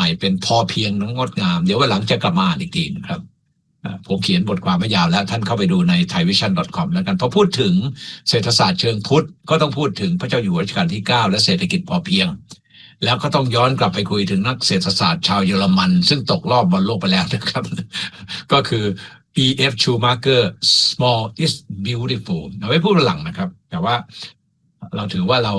ม่เป็นพอเพียงและงดงามเดี๋ยววันหลังจะกลับมาอ่านอีกทีนะครับผมเขียนบทความไม่ยาวแล้วท่านเข้าไปดูใน thaivision.com แล้วกันพอพูดถึงเศรษฐศาสตร์เชิงพุทธก็ต้องพูดถึงพระเจ้าอยู่หัวรัชกาลที่9และเศรษฐกิจพอเพียงแล้วก็ต้องย้อนกลับไปคุยถึงนักเศรษฐศาสตร์ชาวเยอรมันซึ่งตกรอบบอลโลกไปแล้วนะครับก็คือ E.F. Schumacher small is beautiful เอาไว้พูดหลังนะครับแต่ว่าเราถือว่าเรา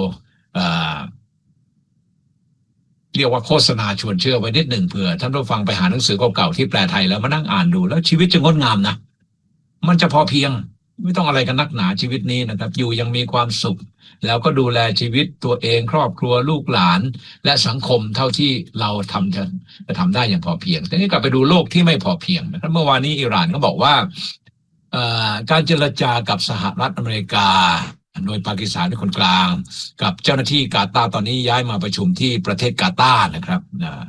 เรียกว่าโฆษณาชวนเชื่อไว้นิดหนึ่งเผื่อท่านผู้ฟังไปหาหนังสือเก่าๆที่แปลไทยแล้วมานั่งอ่านดูแล้วชีวิตจะงดงามนะมันจะพอเพียงไม่ต้องอะไรกันนักหนาชีวิตนี้นะครับอยู่ยังมีความสุขแล้วก็ดูแลชีวิตตัวเองครอบครัวลูกหลานและสังคมเท่าที่เราจะทำได้อย่างพอเพียงแต่นี่กลับไปดูโลกที่ไม่พอเพียงนะครับเมื่อวานนี้อิหร่านก็บอกว่าการเจรจากับสหรัฐอเมริกาโดยปากีสถานเป็นคนกลางกับเจ้าหน้าที่กาตาร์ตอนนี้ย้ายมาประชุมที่ประเทศกาตาร์นะครับ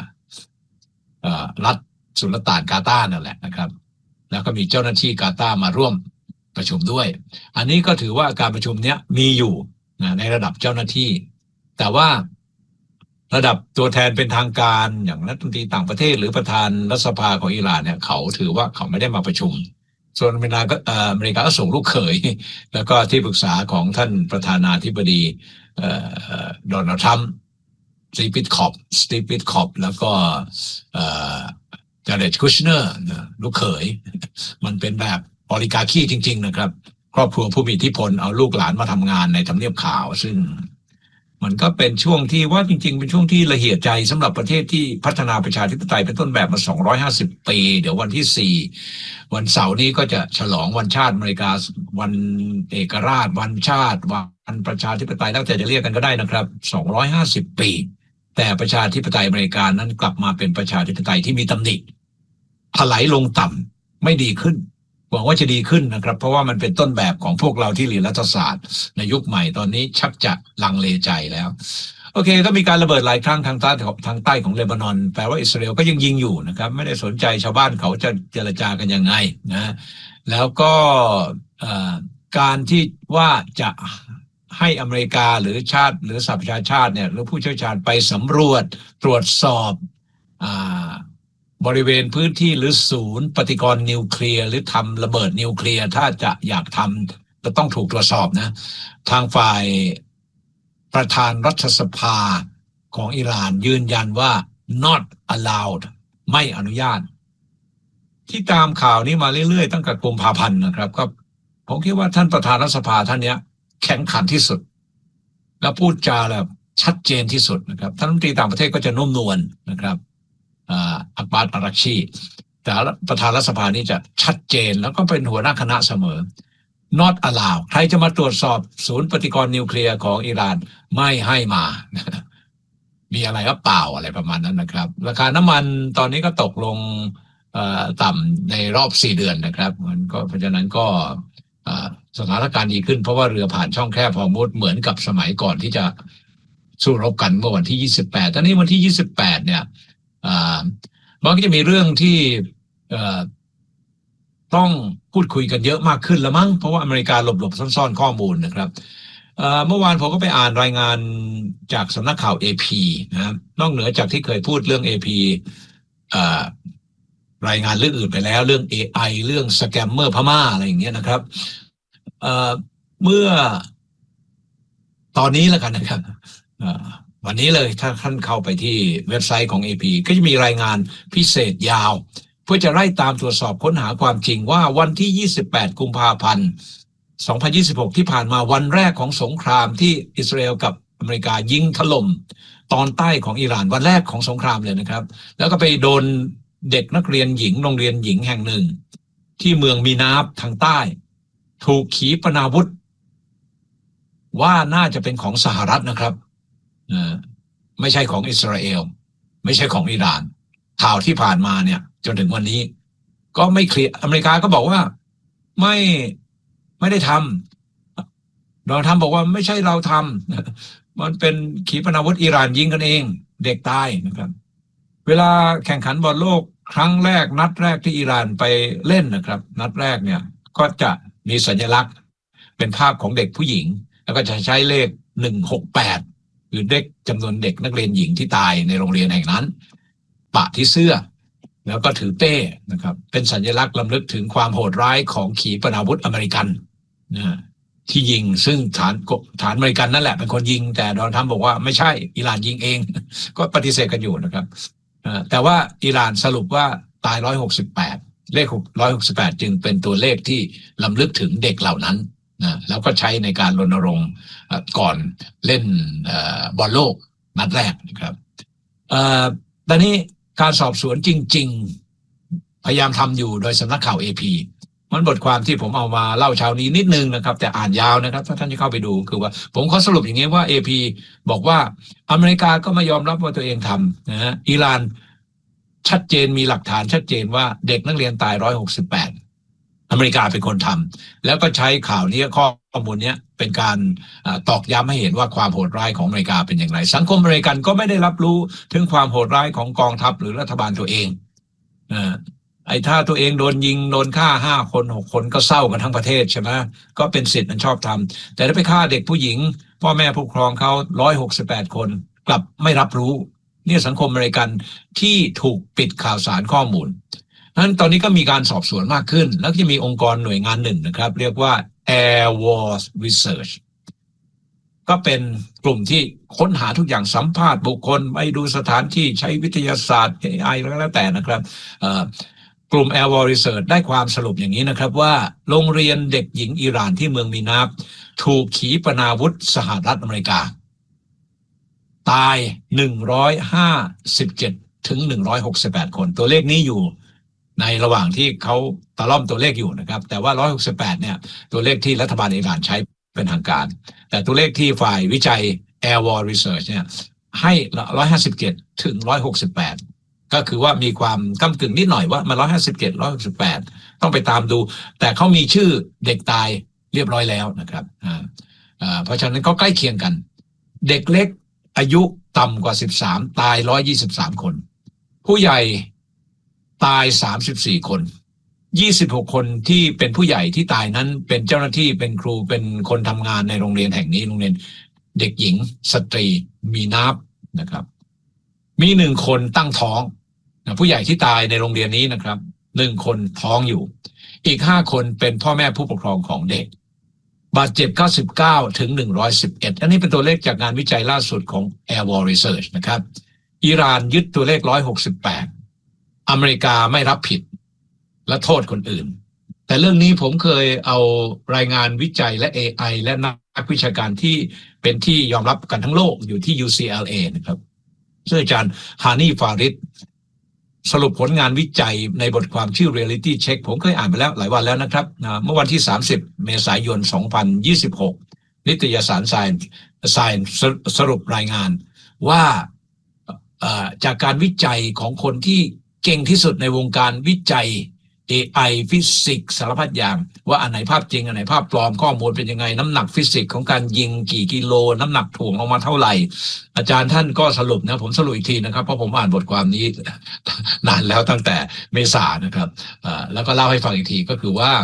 รัฐสุลต่านกาตาร์นั่นแหละนะครับแล้วก็มีเจ้าหน้าที่กาตาร์มาร่วมประชุมด้วยอันนี้ก็ถือว่าการประชุมเนี้ยมีอยู่ในระดับเจ้าหน้าที่แต่ว่าระดับตัวแทนเป็นทางการอย่างรัฐมนตรีต่างประเทศหรือประธานรัฐสภาของอิหร่านเนี่ยเขาถือว่าเขาไม่ได้มาประชุมส่วนอเมริกาก็ส่งลูกเขยแล้วก็ที่ปรึกษาของท่านประธานาธิบดีโดนัลด์ทรัมป์สตีฟวิทคอปแล้วก็จาเร็ดคุชเนอร์ลูกเขยมันเป็นแบบออลิการคีจริงๆนะครับครอบครัวผู้มีอิทธิพลเอาลูกหลานมาทำงานในทำเนียบขาวซึ่งมันก็เป็นช่วงที่ว่าจริงๆเป็นช่วงที่ละเหียดใจสำหรับประเทศที่พัฒนาประชาธิปไตยเป็นต้นแบบมา250 ปีเดี๋ยววันที่4วันเสาร์นี้ก็จะฉลองวันชาติอเมริกาวันเอกราชวันชาติวันประชาธิปไตยแล้วแต่จะเรียกกันก็ได้นะครับ250 ปีแต่ประชาธิปไตยอเมริกานั้นกลับมาเป็นประชาธิปไตยที่มีตำหนิถลายลงต่ำไม่ดีขึ้นหวังว่าจะดีขึ้นนะครับเพราะว่ามันเป็นต้นแบบของพวกเราที่เรียนรัฐศาสตร์ในยุคใหม่ตอนนี้ชักจะลังเลใจแล้วโอเคก็มีการระเบิดหลายครั้งทางใต้ของเลบานอนแปลว่าอิสราเอลก็ยังยิงอยู่นะครับไม่ได้สนใจชาวบ้านเขาจะเจรจากันยังไงนะแล้วก็การที่ว่าจะให้อเมริกาหรือชาติหรือสหประชาชาติเนี่ยหรือผู้เชี่ยวชาญไปสำรวจตรวจสอบบริเวณพื้นที่หรือศูนย์ปฏิกรณ์นิวเคลียร์หรือทำระเบิดนิวเคลียร์ถ้าจะอยากทำจะต้องถูกตรวจสอบนะทางฝ่ายประธานรัฐสภาของอิหร่านยืนยันว่า not allowed ไม่อนุญาตที่ตามข่าวนี้มาเรื่อยๆตั้งแต่กุมภาพันธ์นะครับก็ผมคิดว่าท่านประธานรัฐสภาท่านเนี้ยแข็งขันที่สุดและพูดจาแบบชัดเจนที่สุดนะครับท่านรัฐมนตรีต่างประเทศก็จะนุ่มนวลนะครับอับบาสอารักชีแต่ประธานรัฐสภานี้จะชัดเจนแล้วก็เป็นหัวหน้าคณะเสมอ not allowed ใครจะมาตรวจสอบศูนย์ปฏิกรณ์นิวเคลียร์ของอิหร่านไม่ให้มามีอะไรก็เปล่าอะไรประมาณนั้นนะครับราคาน้ำมันตอนนี้ก็ตกลงต่ำในรอบ4 เดือนนะครับมันก็เพราะฉะนั้นก็สถานการณ์ดีขึ้นเพราะว่าเรือผ่านช่องแคบฮอร์มุซเหมือนกับสมัยก่อนที่จะสู้รบกันเมื่อวันที่28ตอนนี้วันที่28เนี่ยมันก็จะมีเรื่องที่ต้องพูดคุยกันเยอะมากขึ้นแล้วมั้งเพราะว่าอเมริกาหลบซ่อนข้อมูลนะครับเมื่อวานผมก็ไปอ่านรายงานจากสำนักข่าว AP นะครับนอกเหนือจากที่เคยพูดเรื่อง AP รายงานเรื่องอื่นไปแล้วเรื่อง AI เรื่องสแกมเมอร์พม่าอะไรอย่างเงี้ยนะครับเมื่อตอนนี้แล้วกันนะครับวันนี้เลยถ้าท่านเข้าไปที่เว็บไซต์ของ AP ก็จะมีรายงานพิเศษยาวเพื่อจะไล่ตามตรวจสอบค้นหาความจริงว่าวันที่28 กุมภาพันธ์2026ที่ผ่านมาวันแรกของสงครามที่อิสราเอลกับอเมริกายิงถล่มตอนใต้ของอิหร่านวันแรกของสงครามเลยนะครับแล้วก็ไปโดนเด็กนักเรียนหญิงโรงเรียนหญิงแห่งหนึ่งที่เมืองมีนาบทางใต้ถูกขีปนาวุธว่าน่าจะเป็นของสหรัฐนะครับไม่ใช่ของอิสราเอลไม่ใช่ของอิหร่านข่าวที่ผ่านมาเนี่ยจนถึงวันนี้ก็ไม่เคลียร์อเมริกาก็บอกว่าไม่ได้ทำโดนัลด์ทรัมป์บอกว่าไม่ใช่เราทำมันเป็นขีปนาวุธอิหร่านยิงกันเองเด็กตายนะครับเวลาแข่งขันบอลโลกครั้งแรกนัดแรกที่อิหร่านไปเล่นนะครับนัดแรกเนี่ยก็จะมีสัญลักษณ์เป็นภาพของเด็กผู้หญิงแล้วก็จะใช้เลข168คือเด็กจำนวนเด็กนักเรียนหญิงที่ตายในโรงเรียนแห่งนั้นปะที่เสื้อแล้วก็ถือเป้นะครับเป็นสัญลักษณ์รำลึกถึงความโหดร้ายของขีปนาวุธอเมริกันนะที่ยิงซึ่งฐานอเมริกันนั่นแหละเป็นคนยิงแต่โดนัลด์ทรัมป์บอกว่าไม่ใช่อิหร่านยิงเองก็ปฏิเสธกันอยู่นะครับแต่ว่าอิหร่านสรุปว่าตาย168เลข168จึงเป็นตัวเลขที่รำลึกถึงเด็กเหล่านั้นนะแล้วก็ใช้ในการรณรงค์ก่อนเล่นบอลโลกนัดแรกนะครับตอนนี้การสอบสวนจริงๆพยายามทำอยู่โดยสำนักข่าว AP มันบทความที่ผมเอามาเล่าเช้านี้นิดนึงนะครับแต่อ่านยาวนะครับถ้าท่านจะเข้าไปดูคือว่าผมขอสรุปอย่างนี้ว่า AP บอกว่าอเมริกาก็ไม่ยอมรับว่าตัวเองทำนะฮะอิหร่านชัดเจนมีหลักฐานชัดเจนว่าเด็กนักเรียนตาย168อเมริกาเป็นคนทำแล้วก็ใช้ข่าวนี้ข้อมูลนี้เป็นการตอกย้ำให้เห็นว่าความโหดร้ายของอเมริกาเป็นอย่างไรสังคมอเมริกันก็ไม่ได้รับรู้ถึงความโหดร้ายของกองทัพหรือรัฐบาลตัวเองถ้าตัวเองโดนยิงโดนฆ่า5 คน 6 คนก็เศร้ากันทั้งประเทศใช่ไหมก็เป็นสิทธิ์มันชอบทำแต่ถ้าไปฆ่าเด็กผู้หญิงพ่อแม่ผู้ปกครองเขา168 คนกลับไม่รับรู้นี่สังคมอเมริกันที่ถูกปิดข่าวสารข้อมูลนั้นตอนนี้ก็มีการสอบสวนมากขึ้นแล้วจะมีองค์กรหน่วยงานหนึ่งนะครับเรียกว่า Air Wars Research ก็เป็นกลุ่มที่ค้นหาทุกอย่างสัมภาษณ์บุคคลไปดูสถานที่ใช้วิทยาศาสตร์ AI แล้วแต่นะครับกลุ่ม Air Wars Research ได้ความสรุปอย่างนี้นะครับว่าโรงเรียนเด็กหญิงอิหร่านที่เมืองมีนาบถูกขีปนาวุธสหรัฐอเมริกาตาย157ถึง168 คนตัวเลขนี้อยู่ในระหว่างที่เขาตะล่อมตัวเลขอยู่นะครับแต่ว่า168เนี่ยตัวเลขที่รัฐบาลอิหร่านใช้เป็นทางการแต่ตัวเลขที่ฝ่ายวิจัย Air War Research เนี่ยให้157ถึง168ก็คือว่ามีความก้ำกึ่งนิดหน่อยว่ามา157 168ต้องไปตามดูแต่เขามีชื่อเด็กตายเรียบร้อยแล้วนะครับเพราะฉะนั้นก็ใกล้เคียงกันเด็กเล็กอายุต่ำกว่า13ตาย123 คนผู้ใหญ่ตาย34 คน26 คนที่เป็นผู้ใหญ่ที่ตายนั้นเป็นเจ้าหน้าที่เป็นครูเป็นคนทำงานในโรงเรียนแห่งนี้โรงเรียนเด็กหญิงสตรีมีนาบนะครับมี1 คนตั้งท้องผู้ใหญ่ที่ตายในโรงเรียนนี้นะครับ1 คนท้องอยู่อีก5 คนเป็นพ่อแม่ผู้ปกครองของเด็กบาดเจ็บ99ถึง111อันนี้เป็นตัวเลขจากงานวิจัยล่าสุดของ Air War Research นะครับอิหร่านยึดตัวเลข168อเมริกาไม่รับผิดและโทษคนอื่นแต่เรื่องนี้ผมเคยเอารายงานวิจัยและ AI และนักวิชาการที่เป็นที่ยอมรับกันทั้งโลกอยู่ที่ UCLA นะครับซึ่งอาจารย์ฮานีฟาริดสรุปผลงานวิจัยในบทความชื่อ Reality Check ผมเคยอ่านไปแล้วหลายวันแล้วนะครับเมื่อวันที่30 เมษายน 2026นิตยสาร Science สรุปรายงานว่าจากการวิจัยของคนที่เก่งที่สุดในวงการวิจัย AI ฟิสิกส์สารพัดอย่างว่าอันไหนภาพจริงอันไหนภาพปลอมข้อมูลเป็นยังไงน้ำหนักฟิสิกส์ของการยิงกี่กิโลน้ำหนักถ่วงออกมาเท่าไหร่อาจารย์ท่านก็สรุปนะผมสรุปอีกทีนะครับเพราะผมอ่านบทความนี้นานแล้วตั้งแต่เมษานะครับแล้วก็เล่าให้ฟังอีกทีก็คือว่า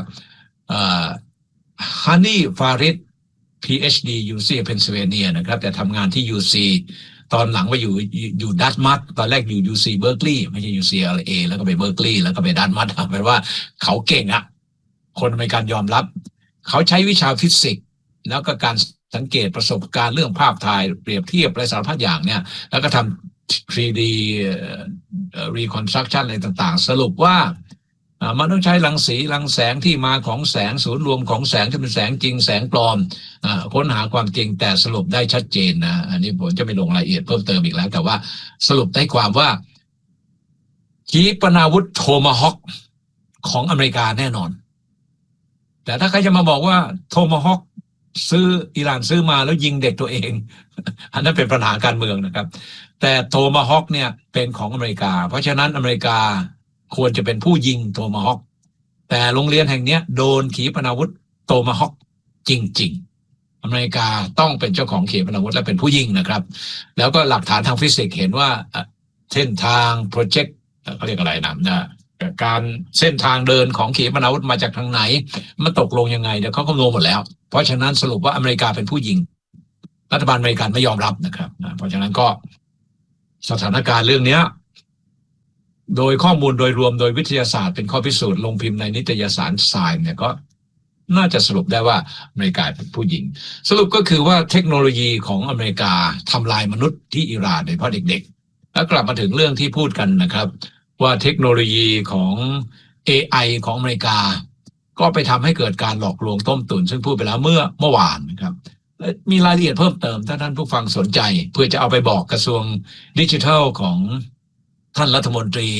ฮันนี่ฟาริด PhD UC Pennsylvania นะครับแต่ทำงานที่ UCตอนหลังไปอยู่ดัตมัตตอนแรกอยู่ UC Berkeley ไม่ใช่ UCLA แล้วก็ไป Berkeley แล้วก็ไปดัตมัตแปลว่าเขาเก่งอะคนอเมริกันยอมรับเขาใช้วิชาฟิสิกส์แล้วก็การสังเกตประสบการณ์เรื่องภาพถ่ายเปรียบเทียบอะไรสารพัดอย่างเนี่ยแล้วก็ทำ 3D reconstruction อะไรต่างๆสรุปว่ามันต้องใช้รังสีรังแสงที่มาของแสงศูนย์รวมของแสงที่เป็นแสงจริงแสงปลอมค้นหาความจริงแต่สรุปได้ชัดเจนนะอันนี้ผมจะไม่ลงรายละเอียดเพิ่มเติมอีกแล้วแต่ว่าสรุปได้ความว่าขีปนาวุธโทมาฮอคของอเมริกาแน่นอนแต่ถ้าใครจะมาบอกว่าโทมาฮอคซื้ออิหร่านซื้อมาแล้วยิงเด็กตัวเองอันนั้นเป็นปัญหาการเมืองนะครับแต่โทมาฮอคเนี่ยเป็นของอเมริกาเพราะฉะนั้นอเมริกาควรจะเป็นผู้ยิงโทมาฮอคแต่โรงเรียนแห่งนี้โดนขีปนาวุธโทมาฮอคจริงๆอเมริกาต้องเป็นเจ้าของขีปนาวุธและเป็นผู้ยิงนะครับแล้วก็หลักฐานทางฟิสิกส์เห็นว่าเส้นทางโปรเจกต์เขาเรียกอะไรนะการเส้นทางเดินของขีปนาวุธมาจากทางไหนมันตกลงยังไงเดี๋ยวเขาคำนวณหมดแล้วเพราะฉะนั้นสรุปว่าอเมริกาเป็นผู้ยิงรัฐบาลอเมริกันไม่ยอมรับนะครับเพราะฉะนั้นก็สถานการณ์เรื่องนี้โดยข้อมูลโดยรวมโดยวิทยาศาสตร์เป็นข้อพิสูจน์ลงพิมพ์ในนิตยสาร Science เนี่ยก็น่าจะสรุปได้ว่าอเมริกาเป็นผู้หญิงสรุปก็คือว่าเทคโนโลยีของอเมริกาทำลายมนุษย์ที่อิหร่านโดยเฉพาะเด็กๆแล้วกลับมาถึงเรื่องที่พูดกันนะครับว่าเทคโนโลยีของ AI ของอเมริกาก็ไปทำให้เกิดการหลอกลวงต้มตุ๋นซึ่งพูดไปแล้วเมื่อวานนะครับมีรายละเอียดเพิ่มเติมถ้าท่านผู้ฟังสนใจเพื่อจะเอาไปบอกกระทรวงดิจิทัลของท่านรัฐมนตรี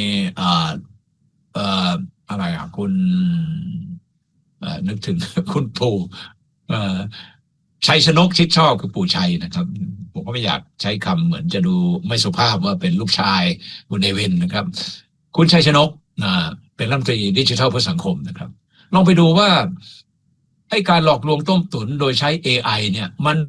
อะไรคุณนึกถึงคุณปู่ชัยชนกชิดชอบคือปู่ชัยนะครับผมก็ไม่อยากใช้คำเหมือนจะดูไม่สุภาพว่าเป็นลูกชายคุณเนวินนะครับคุณชัยชนกเป็นรัฐมนตรีดิจิทัลเพื่อสังคมนะครับลองไปดูว่าไอ้การหลอกลวงต้มตุ๋นโดยใช้ AI เนี่ย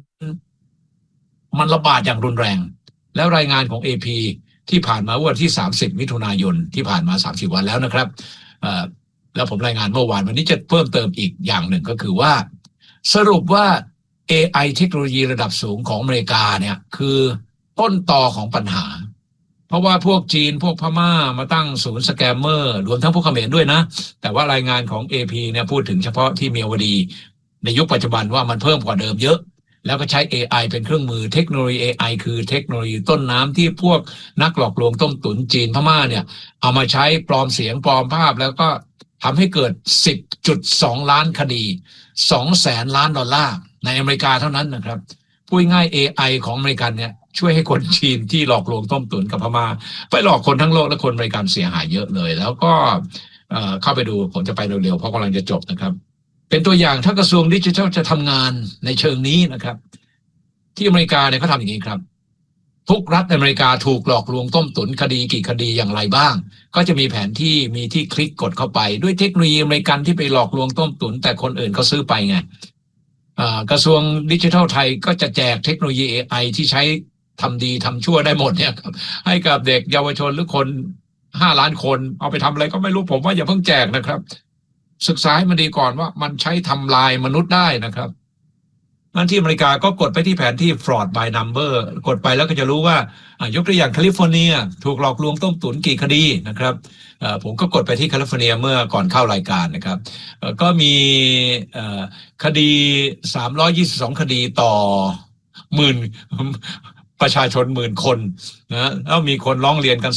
มันระบาดอย่างรุนแรงแล้วรายงานของ AP ที่ผ่านมาวันที่30มิถุนายนที่ผ่านมา30วันแล้วนะครับแล้วผมรายงานเมื่อวานวันนี้จะเพิ่มเติมอีกอย่างหนึ่งก็คือว่าสรุปว่า AI เทคโนโลยีระดับสูงของอเมริกาเนี่ยคือต้นตอของปัญหาเพราะว่าพวกจีนพวกพม่ามาตั้งศูนย์สแกมเมอร์รวมทั้งพวกเขมรด้วยนะแต่ว่ารายงานของ AP เนี่ยพูดถึงเฉพาะที่เมียวดีในยุคปัจจุบันว่ามันเพิ่มกว่าเดิมเยอะแล้วก็ใช้ AI เป็นเครื่องมือเทคโนโลยี AI คือเทคโนโลยีต้นน้ำที่พวกนักหลอกลวงต้มตุ๋นจีนพม่าเนี่ยเอามาใช้ปลอมเสียงปลอมภาพแล้วก็ทำให้เกิด 10.2 ล้านคดี 200,000 ล้านดอลลาร์ในอเมริกาเท่านั้นนะครับพูดง่าย AI ของอเมริกันเนี่ยช่วยให้คนจีนที่หลอกลวงต้มตุ๋นกับพม่าไปหลอกคนทั้งโลกและคนอเมริกันเสียหายเยอะเลยแล้วก็เข้าไปดูผมจะไปเร็วๆเพราะกำลังจะจบนะครับเป็นตัวอย่างถ้ากระทรวงดิจิทัลจะทำงานในเชิงนี้นะครับที่อเมริกาเนี่ยเขาทำอย่างนี้ครับทุกรัฐอเมริกาถูกหลอกลวงต้มตุ๋นคดีกี่คดีอย่างไรบ้างก็จะมีแผนที่มีที่คลิกกดเข้าไปด้วยเทคโนโลยีอเมริกันที่ไปหลอกลวงต้มตุ๋นแต่คนอื่นเขาซื้อไปไงกระทรวงดิจิทัลไทยก็จะแจกเทคโนโลยี AI ที่ใช้ทำดีทำชั่วได้หมดเนี่ยครับให้กับเด็กเยาวชนหรือคน5 ล้านคนเอาไปทำอะไรก็ไม่รู้ผมว่าอย่าเพิ่งแจกนะครับศึกษาให้มันดีก่อนว่ามันใช้ทำลายมนุษย์ได้นะครับนั่นที่อเมริกาก็กดไปที่แผนที่ fraud by number กดไปแล้วก็จะรู้ว่ายกตัวอย่างแคลิฟอร์เนียถูกหลอกลวงต้มตุ๋นกี่คดีนะครับผมก็กดไปที่แคลิฟอร์เนียเมื่อก่อนเข้ารายการนะครับก็มีคดี322คดีต่อประชาชน10,000 คนนะแล้วมีคนร้องเรียนกัน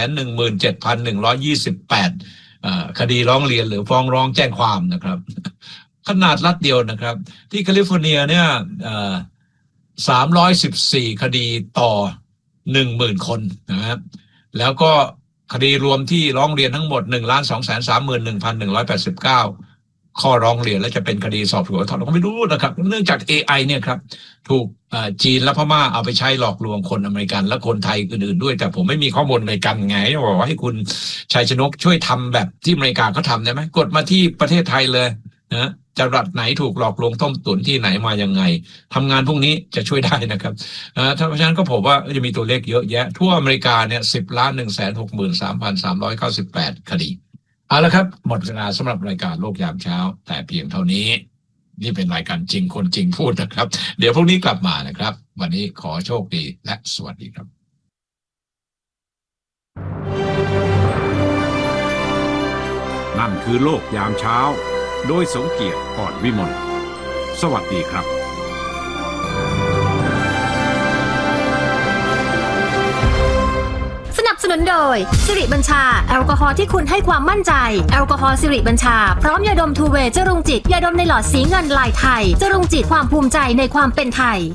317,128 คดีร้องเรียนหรือฟ้องร้องแจ้งความนะครับขนาดรัฐเดียวนะครับที่แคลิฟอร์เนียเนี่ย314คดีต่อ 10,000 คนนะครับแล้วก็คดีรวมที่ร้องเรียนทั้งหมด 1,231,189 ข้อร้องเรียนและจะเป็นคดีสอบสวนเราก็ไม่รู้นะครับเนื่องจาก AI เนี่ยครับถูกจีนและพม่าเอาไปใช้หลอกลวงคนอเมริกันและคนไทยอื่นๆด้วยแต่ผมไม่มีข้อมูลอเมริกันไงบอกว่าให้คุณชัยชนกช่วยทำแบบที่อเมริกาเขาทำได้ไหมกดมาที่ประเทศไทยเลยนะจังหวัดไหนถูกหลอกลวงต้มตุ๋นที่ไหนมายังไงทำงานพวกนี้จะช่วยได้นะครับเพราะฉะนั้นก็ผมว่าจะมีตัวเลขเยอะแยะทั่วอเมริกาเนี่ย10,163,398 คดีเอาละครับหมดเวลาสำหรับรายการโลกยามเช้าแต่เพียงเท่านี้นี่เป็นรายการจริงคนจริงพูดนะครับเดี๋ยวพรุ่งนี้กลับมานะครับวันนี้ขอโชคดีและสวัสดีครับนั่นคือโลกยามเช้าโดยสมเกียรติ อ่อนวิมลสวัสดีครับสนับสนุนโดยสิริบัญชาแอลกอฮอล์ที่คุณให้ความมั่นใจแอลกอฮอล์สิริบัญชาพร้อมยาดมทูเวย์จรุงจิตยาดมในหลอดสีเงินลายไทยจรุงจิตความภูมิใจในความเป็นไทย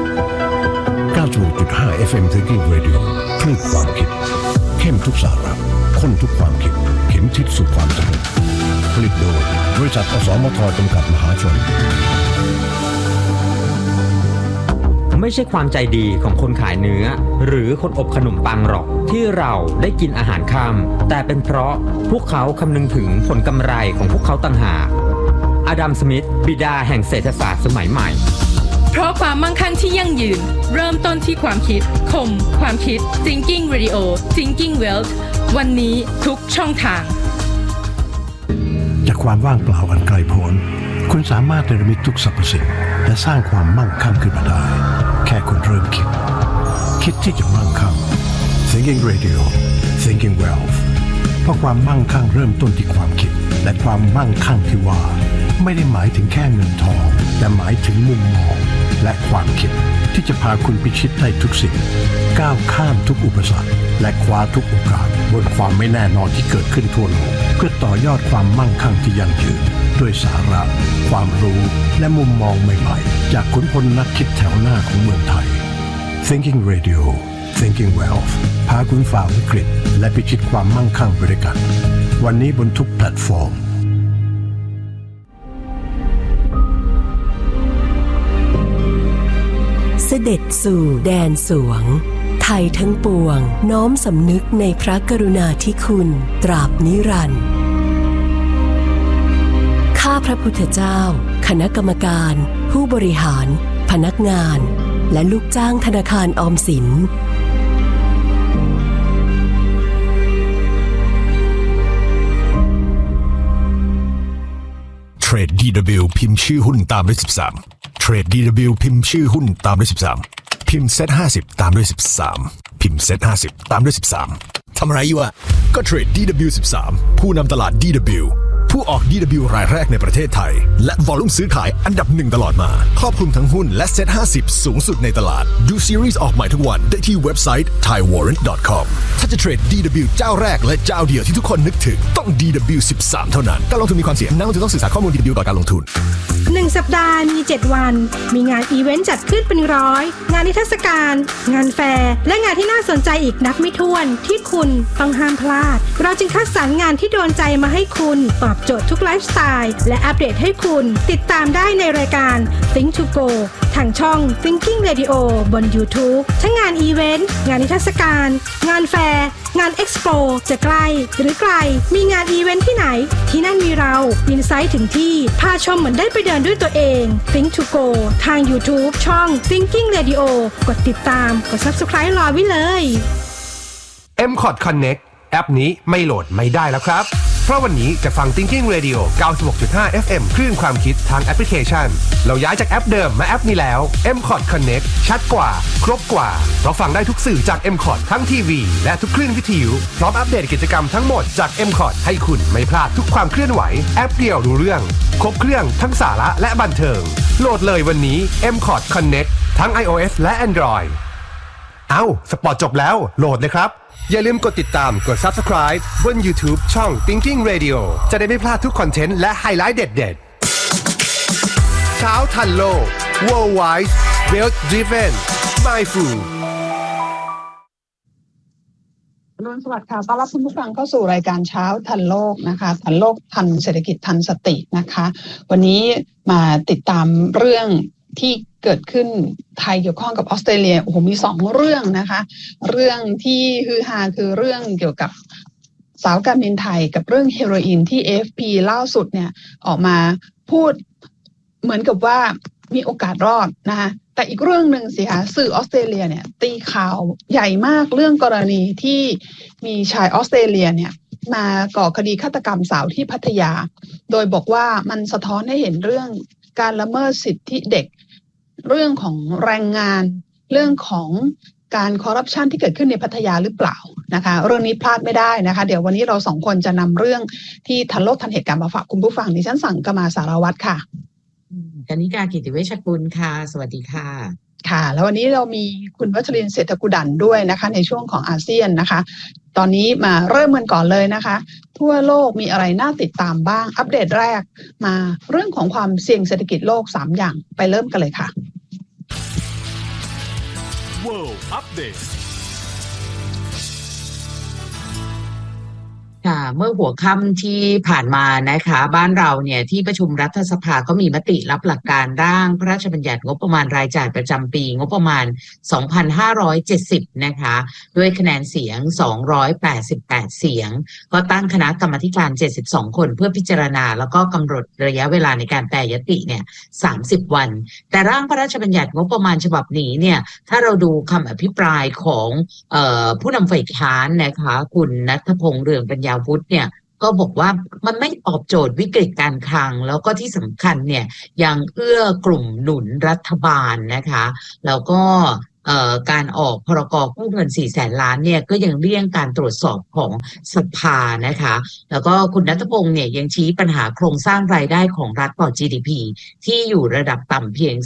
96.5 FM Thinking Radio คลื่นความคิดเข้มทุกสาระข้นทุกความคิดเข็มทิศสู่ความสำเร็จผลิตโดยบริษัทอสมทจำกัดมหาชนไม่ใช่ความใจดีของคนขายเนื้อหรือคนอบขนมปังหรอกที่เราได้กินอาหารค่ำแต่เป็นเพราะพวกเขาคำนึงถึงผลกำไรของพวกเขาต่างหากอดัม สมิธบิดาแห่งเศรษฐศาสตร์สมัยใหม่เพราะความมั่งคั่งที่ยั่งยืนเริ่มต้นที่ความคิดคมความคิด Thinking Radio Thinking Wealth วันนี้ทุกช่องทางจากความว่างเปล่าอันไกลโพ้นคุณสามารถเนรมิตทุกสรรพสิ่งและสร้างความมั่งคั่งขึ้นมาได้แค่คุณเริ่มคิดที่จะมั่งคั่ง Thinking Radio Thinking Wealth เพราะความมั่งคั่งเริ่มต้นที่ความคิดและความมั่งคั่งที่ว่าไม่ได้หมายถึงแค่เงินทองแต่หมายถึงมุมมองและความคิดที่จะพาคุณพิชิตได้ทุกสิ่งก้าวข้ามทุกอุปสรรคและคว้าทุกโอกาสบนความไม่แน่นอนที่เกิดขึ้นทั่วโลกเพื่อต่อยอดความมั่งคั่งที่ยั่งยืนด้วยสาระความรู้และมุมมองใหม่ๆจากขุนพลนักคิดแถวหน้าของเมืองไทย Thinking Radio Thinking Wealth พาคุณฝ่าวิกฤตและพิชิตความมั่งคั่งไปด้วยกันวันนี้บนทุกแพลตฟอร์มเสด็จสู่แดนสวงไทยทั้งปวงน้อมสำนึกในพระกรุณาธิคุณตราบนิรันดร์ข้าพระพุทธเจ้าคณะกรรมการผู้บริหารพนักงานและลูกจ้างธนาคารออมสินเทรด DW พิมพ์ชื่อหุ้นตามด้วย13เทรด DW พิมพ์ชื่อหุ้นตามด้วย13พิมพ์เซต50ตามด้วย13พิมพ์เซต50ตามด้วย13ทำอะไรอยู่อะก็เทรด DW 13ผู้นำตลาด DW ผู้ออก DW รายแรกในประเทศไทยและวอลลุ่มซื้อขายอันดับ1ตลอดมาครอบคลุมทั้งหุ้นและเซต50สูงสุดในตลาดดูซีรีส์ออกใหม่ทุกวันได้ที่เว็บไซต์ thaiwarrant.com ถ้าจะเทรด DW เจ้าแรกและเจ้าเดียวที่ทุกคนนึกถึงต้อง DW 13เท่านั้นการลงทุนมีความเสี่ยงนักลงทุนต้องศึกษาข้อมูล DW ก่อนการลงทุน 1 สัปดาห์มี 7 วันมีงานอีเวนต์จัดขึ้นเป็นร้อยงานนิทรรศการงานแฟร์และงานที่น่าสนใจอีกนับไม่ถ้วนที่คุณต้องห้ามพลาดเราจึงคัดสรรงานที่โดนใจมาให้คุณตอบโจทย์ทุกไลฟ์สไตล์และอัปเดตให้คุณติดตามได้ในรายการ Think to Go ทางช่อง Thinking Radio บน YouTube ทั้งงานอีเวนต์งานนิทรรศการงานแฟร์งานเอ็กซ์โปจะใกล้หรือไกลมีงานอีเวนต์ที่ไหนที่นั่นมีเราอินไซต์ถึงที่พาชมเหมือนได้ไปเดินด้วยตัวเอง Think to Go ทาง YouTube ช่อง Thinking Radio กดติดตามกด Subscribe รอไว้เลย M-Cot Connect แอปนี้ไม่โหลดไม่ได้แล้วครับเพราะวันนี้จะฟัง Thinking Radio 96.5 FM คลื่นความคิดทางแอปพลิเคชันเราย้ายจากแอปเดิมมาแอปนี้แล้ว M-Cot Connect ชัดกว่าครบกว่าเพราะฟังได้ทุกสื่อจาก M-Cot ทั้งทีวีและทุกคลื่นวิทยุพร้อมอัปเดตกิจกรรมทั้งหมดจาก M-Cot ให้คุณไม่พลาดทุกความเคลื่อนไหวแอปเดียวรู้เรื่องครบเครื่องทั้งสาระและบันเทิงโหลดเลยวันนี้ M-Cot Connect ทั้ง iOS และ Android สปอร์ตจบแล้วโหลดเลยครับอย่าลืมกดติดตามกด Subscribe บน YouTube ช่อง Thinking Radio จะได้ไม่พลาดทุกคอนเทนต์และไฮไลท์เด็ดๆเช้าทันโลก Worldwide Wealth Driven Mindful สวัสดีค่ะต้อนรับคุณผู้ฟังเข้าสู่รายการเช้าทันโลกนะคะทันโลกทันเศรษฐกิจทันสตินะคะวันนี้มาติดตามเรื่องที่เกิดขึ้นไทยเกี่ยวข้องกับออสเตรเลียโอ้โหมี2เรื่องนะคะเรื่องที่ฮือฮาคือเรื่องเกี่ยวกับสาวการบินไทยกับเรื่องเฮโรอีนที่ AFP ล่าสุดเนี่ยออกมาพูดเหมือนกับว่ามีโอกาสรอดนะคะแต่อีกเรื่องนึงสิคะสื่อออสเตรเลียเนี่ยตีข่าวใหญ่มากเรื่องกรณีที่มีชายออสเตรเลียเนี่ยมาก่อคดีฆาตกรรมสาวที่พัทยาโดยบอกว่ามันสะท้อนให้เห็นเรื่องการละเมิดสิทธิเด็กเรื่องของแรงงานเรื่องของการคอร์รัปชันที่เกิดขึ้นในพัทยาหรือเปล่านะคะเรื่องนี้พลาดไม่ได้นะคะเดี๋ยววันนี้เรา2คนจะนำเรื่องที่ทันโลกทันเหตุการณ์มาฝากคุณผู้ฟังดิฉันสั่งกมาสารวัตรค่ะกนิกากิติเวชกุลค่ะสวัสดีค่ะค่ะแล้ววันนี้เรามีคุณวัชรินทร์เศรษฐกุดันด้วยนะคะในช่วงของอาเซียนนะคะตอนนี้มาเริ่มกันก่อนเลยนะคะทั่วโลกมีอะไรน่าติดตามบ้างอัปเดตแรกมาเรื่องของความเสี่ยงเศรษฐกิจโลก3อย่างไปเริ่มกันเลยค่ะ World Update ค่ะเมื่อหัวค่ำที่ผ่านมานะคะบ้านเราเนี่ยที่ประชุมรัฐสภาก็มีมติรับหลักการร่างพระราชบัญญัติงบประมาณรายจ่ายประจำปีงบประมาณ 2570 นะคะด้วยคะแนนเสียง288เสียงก็ตั้งคณะกรรมาธิการ72คนเพื่อพิจารณาแล้วก็กำหนดระยะเวลาในการแปรยติเนี่ย30วันแต่ร่างพระราชบัญญัติงบประมาณฉบับนี้เนี่ยถ้าเราดูคำอภิปรายของผู้นำฝ่ายค้านนะคะคุณณัฐพงษ์เรืองปัญญาวุฒิเนี่ยก็บอกว่ามันไม่ตอบโจทย์วิกฤตการคลังแล้วก็ที่สำคัญเนี่ยยังเอื้อกลุ่มหนุนรัฐบาลนะคะแล้วก็การออกพรก.กู้เงิน 400,000 ล้านเนี่ยก็ยังเลี่ยงการตรวจสอบของสภานะคะแล้วก็คุณณัฐพงษ์เนี่ยยังชี้ปัญหาโครงสร้างรายได้ของรัฐต่อ GDP ที่อยู่ระดับต่ำเพียง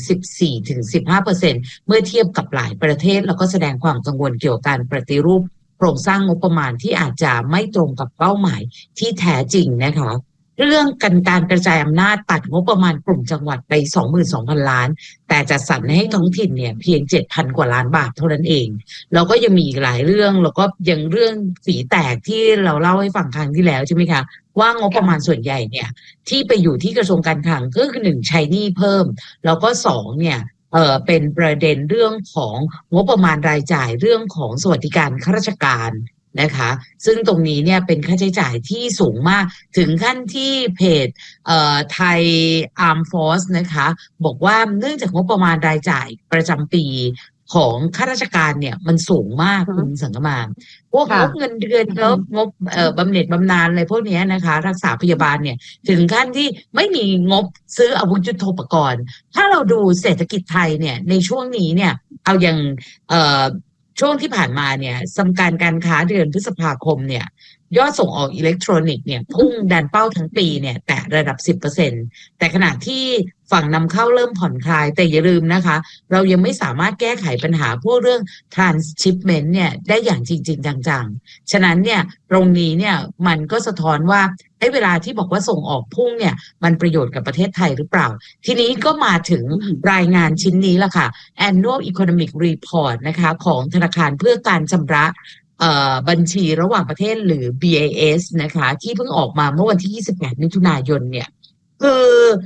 14-15% เมื่อเทียบกับหลายประเทศแล้วก็แสดงความกังวลเกี่ยวกับการปฏิรูปโครงสร้างงบประมาณที่อาจจะไม่ตรงกับเป้าหมายที่แท้จริงนะคะเรื่องการกระจายอำนาจตัดงบประมาณกลุ่มจังหวัดไป 22,000 ล้านแต่จัดสรรให้ท้องถิ่นเนี่ยเพียง 7,000 กว่าล้านบาทเท่านั้นเองแล้วก็ยังมีอีกหลายเรื่องแล้วก็ยังเรื่องฝีแตกที่เราเล่าให้ฟังครั้งที่แล้วใช่ไหมคะว่างบประมาณส่วนใหญ่เนี่ยที่ไปอยู่ที่กระทรวงการคลังก็คือ1ใช้หนี้เพิ่มแล้วก็2เนี่ยเป็นประเด็นเรื่องของงบประมาณรายจ่ายเรื่องของสวัสดิการข้าราชการนะคะซึ่งตรงนี้เนี่ยเป็นค่าใช้จ่ายที่สูงมากถึงขั้นที่เพจไทยอาร์มฟอร์สนะคะบอกว่าเนื่องจากงบประมาณรายจ่ายประจำปีของข้าราชการเนี่ยมันสูงมากคุณสังกมานพวกงบเงินเดือนงบบำเหน็จบำนาญอะไรพวกนี้นะคะรักษาพยาบาลเนี่ยถึงขั้นที่ไม่มีงบซื้ออาวุธยุทโธปกรณ์ถ้าเราดูเศรษฐกิจไทยเนี่ยในช่วงนี้เนี่ยเอาอย่างช่วงที่ผ่านมาเนี่ยสมการค้าเดือนพฤษภาคมเนี่ยยอดส่งออกอิเล็กทรอนิกส์เนี่ยพุ่งดันเป้าทั้งปีเนี่ยแต่ระดับ 10% แต่ขณะที่ฝั่งนำเข้าเริ่มผ่อนคลายแต่อย่าลืมนะคะเรายังไม่สามารถแก้ไขปัญหาพวกเรื่อง transshipment เนี่ยได้อย่างจริงๆจังๆฉะนั้นเนี่ยตรงนี้เนี่ยมันก็สะท้อนว่าเวลาที่บอกว่าส่งออกพุ่งเนี่ยมันประโยชน์กับประเทศไทยหรือเปล่าทีนี้ก็มาถึงรายงานชิ้นนี้ละค่ะ Annual Economic Report นะคะของธนาคารเพื่อการชำระบัญชีระหว่างประเทศหรือ BIS นะคะที่เพิ่งออกมาเมื่อวันที่28มิถุนายนเนี่ยคือ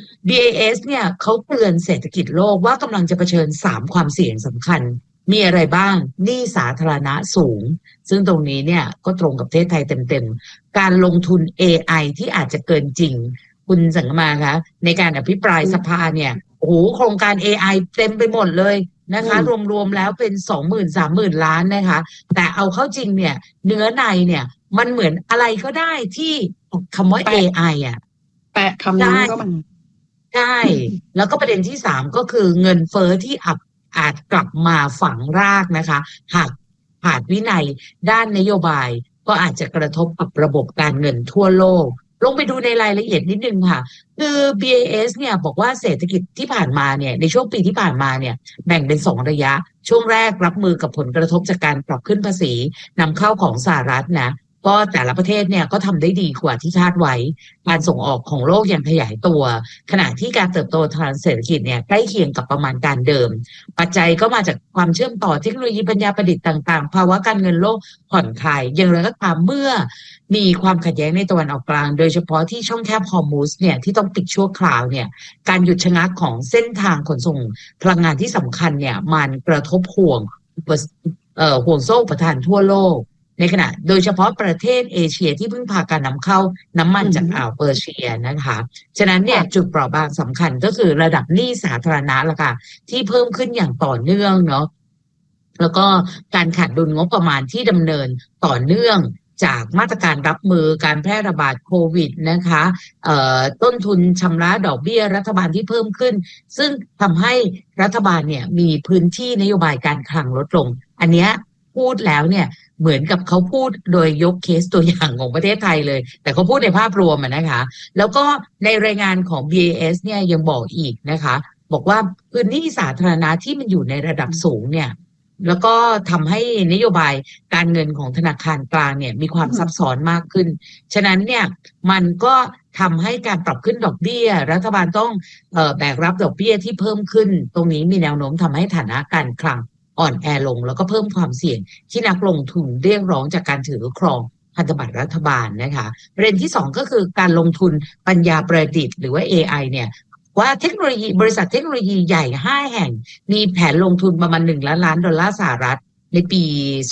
BIS เนี่ยเขาเตือนเศรษฐกิจโลกว่ากำลังจะเผชิญ3ความเสี่ยงสำคัญมีอะไรบ้างหนี้สาธารณะสูงซึ่งตรงนี้เนี่ยก็ตรงกับประเทศไทยเต็มๆการลงทุน AI ที่อาจจะเกินจริงคุณสังกมาคะในการอภิปรายสภาเนี่ยโอ้โหโครงการ AI เต็มไปหมดเลยนะคะรวมๆแล้วเป็น 20,000-30,000 ล้านนะคะแต่เอาเข้าจริงเนี่ยเนื้อในเนี่ยมันเหมือนอะไรก็ได้ที่คำว่า AI อ่ะแปะคำนั้นก็มันใช่แล้วก็ประเด็นที่3ก็คือเงินเฟ้อที่อาจกลับมาฝังรากนะคะหากขาดวินัยด้านนโยบายก็อาจจะกระทบกับระบบการเงินทั่วโลกลงไปดูในรายละเอียดนิดนึงค่ะคือ BIS เนี่ยบอกว่าเศรษฐกิจที่ผ่านมาเนี่ยในช่วงปีที่ผ่านมาเนี่ยแบ่งเป็น2ระยะช่วงแรกรับมือกับผลกระทบจากการปรับขึ้นภาษีนำเข้าของสหรัฐนะก็แต่ละประเทศเนี่ยก็ทำได้ดีกว่าที่คาดไว้การส่งออกของโลกยังขยายตัวขณะที่การเติบโตทางเศรษฐกิจเนี่ยใกล้เคียงกับประมาณการเดิมปัจจัยก็มาจากความเชื่อมต่อเทคโนโลยีปัญญาประดิษฐ์ต่างๆภาวะการเงินโลกผ่อนคลายอย่างไรก็ตามเมื่อมีความขัดแย้งในตะวันออกกลางโดยเฉพาะที่ช่องแคบฮอร์มุซเนี่ยที่ต้องปิดชั่วคราวเนี่ยการหยุดชะงักของเส้นทางขนส่งพลังงานที่สำคัญเนี่ยมันกระทบห่วงโซ่อุปทานทั่วโลกในขณะโดยเฉพาะประเทศเอเชียที่เพิ่งพาการนำเข้าน้ำมันจากอ่าวเปอร์เซียนะคะฉะนั้นเนี่ยจุดเปราะบางสำคัญก็คือระดับหนี้สาธารณะละค่ะที่เพิ่มขึ้นอย่างต่อเนื่องเนาะแล้วก็การขาดดุลงบประมาณที่ดำเนินต่อเนื่องจากมาตรการรับมือการแพร่ระบาดโควิดนะคะต้นทุนชำระดอกเบี้ยรัฐบาลที่เพิ่มขึ้นซึ่งทำให้รัฐบาลเนี่ยมีพื้นที่นโยบายการคลังลดลงอันเนี้ยพูดแล้วเนี่ยเหมือนกับเขาพูดโดยยกเคสตัวอย่างของประเทศไทยเลยแต่เขาพูดในภาพรวมนะคะแล้วก็ในรายงานของ BIS เนี่ยยังบอกอีกนะคะบอกว่าพื้นที่สาธารณะที่มันอยู่ในระดับสูงเนี่ยแล้วก็ทำให้นโยบายการเงินของธนาคารกลางเนี่ยมีความซับซ้อนมากขึ้นฉะนั้นเนี่ยมันก็ทำให้การปรับขึ้นดอกเบี้ยรัฐบาลต้องแบกรับดอกเบี้ยที่เพิ่มขึ้นตรงนี้มีแนวโน้มทำให้ฐานะการคลังอ่อนแอลงแล้วก็เพิ่มความเสี่ยงที่นักลงทุนเรียกร้องจากการถือครองพันธบัตรรัฐบาลนะคะประเด็นที่2ก็คือการลงทุนปัญญาประดิษฐ์หรือว่า AI เนี่ยว่าเทคโนโลยีบริษัทเทคโนโลยีใหญ่5แห่งมีแผนลงทุนประมาณ1 ล้านล้านดอลลาร์สหรัฐในปี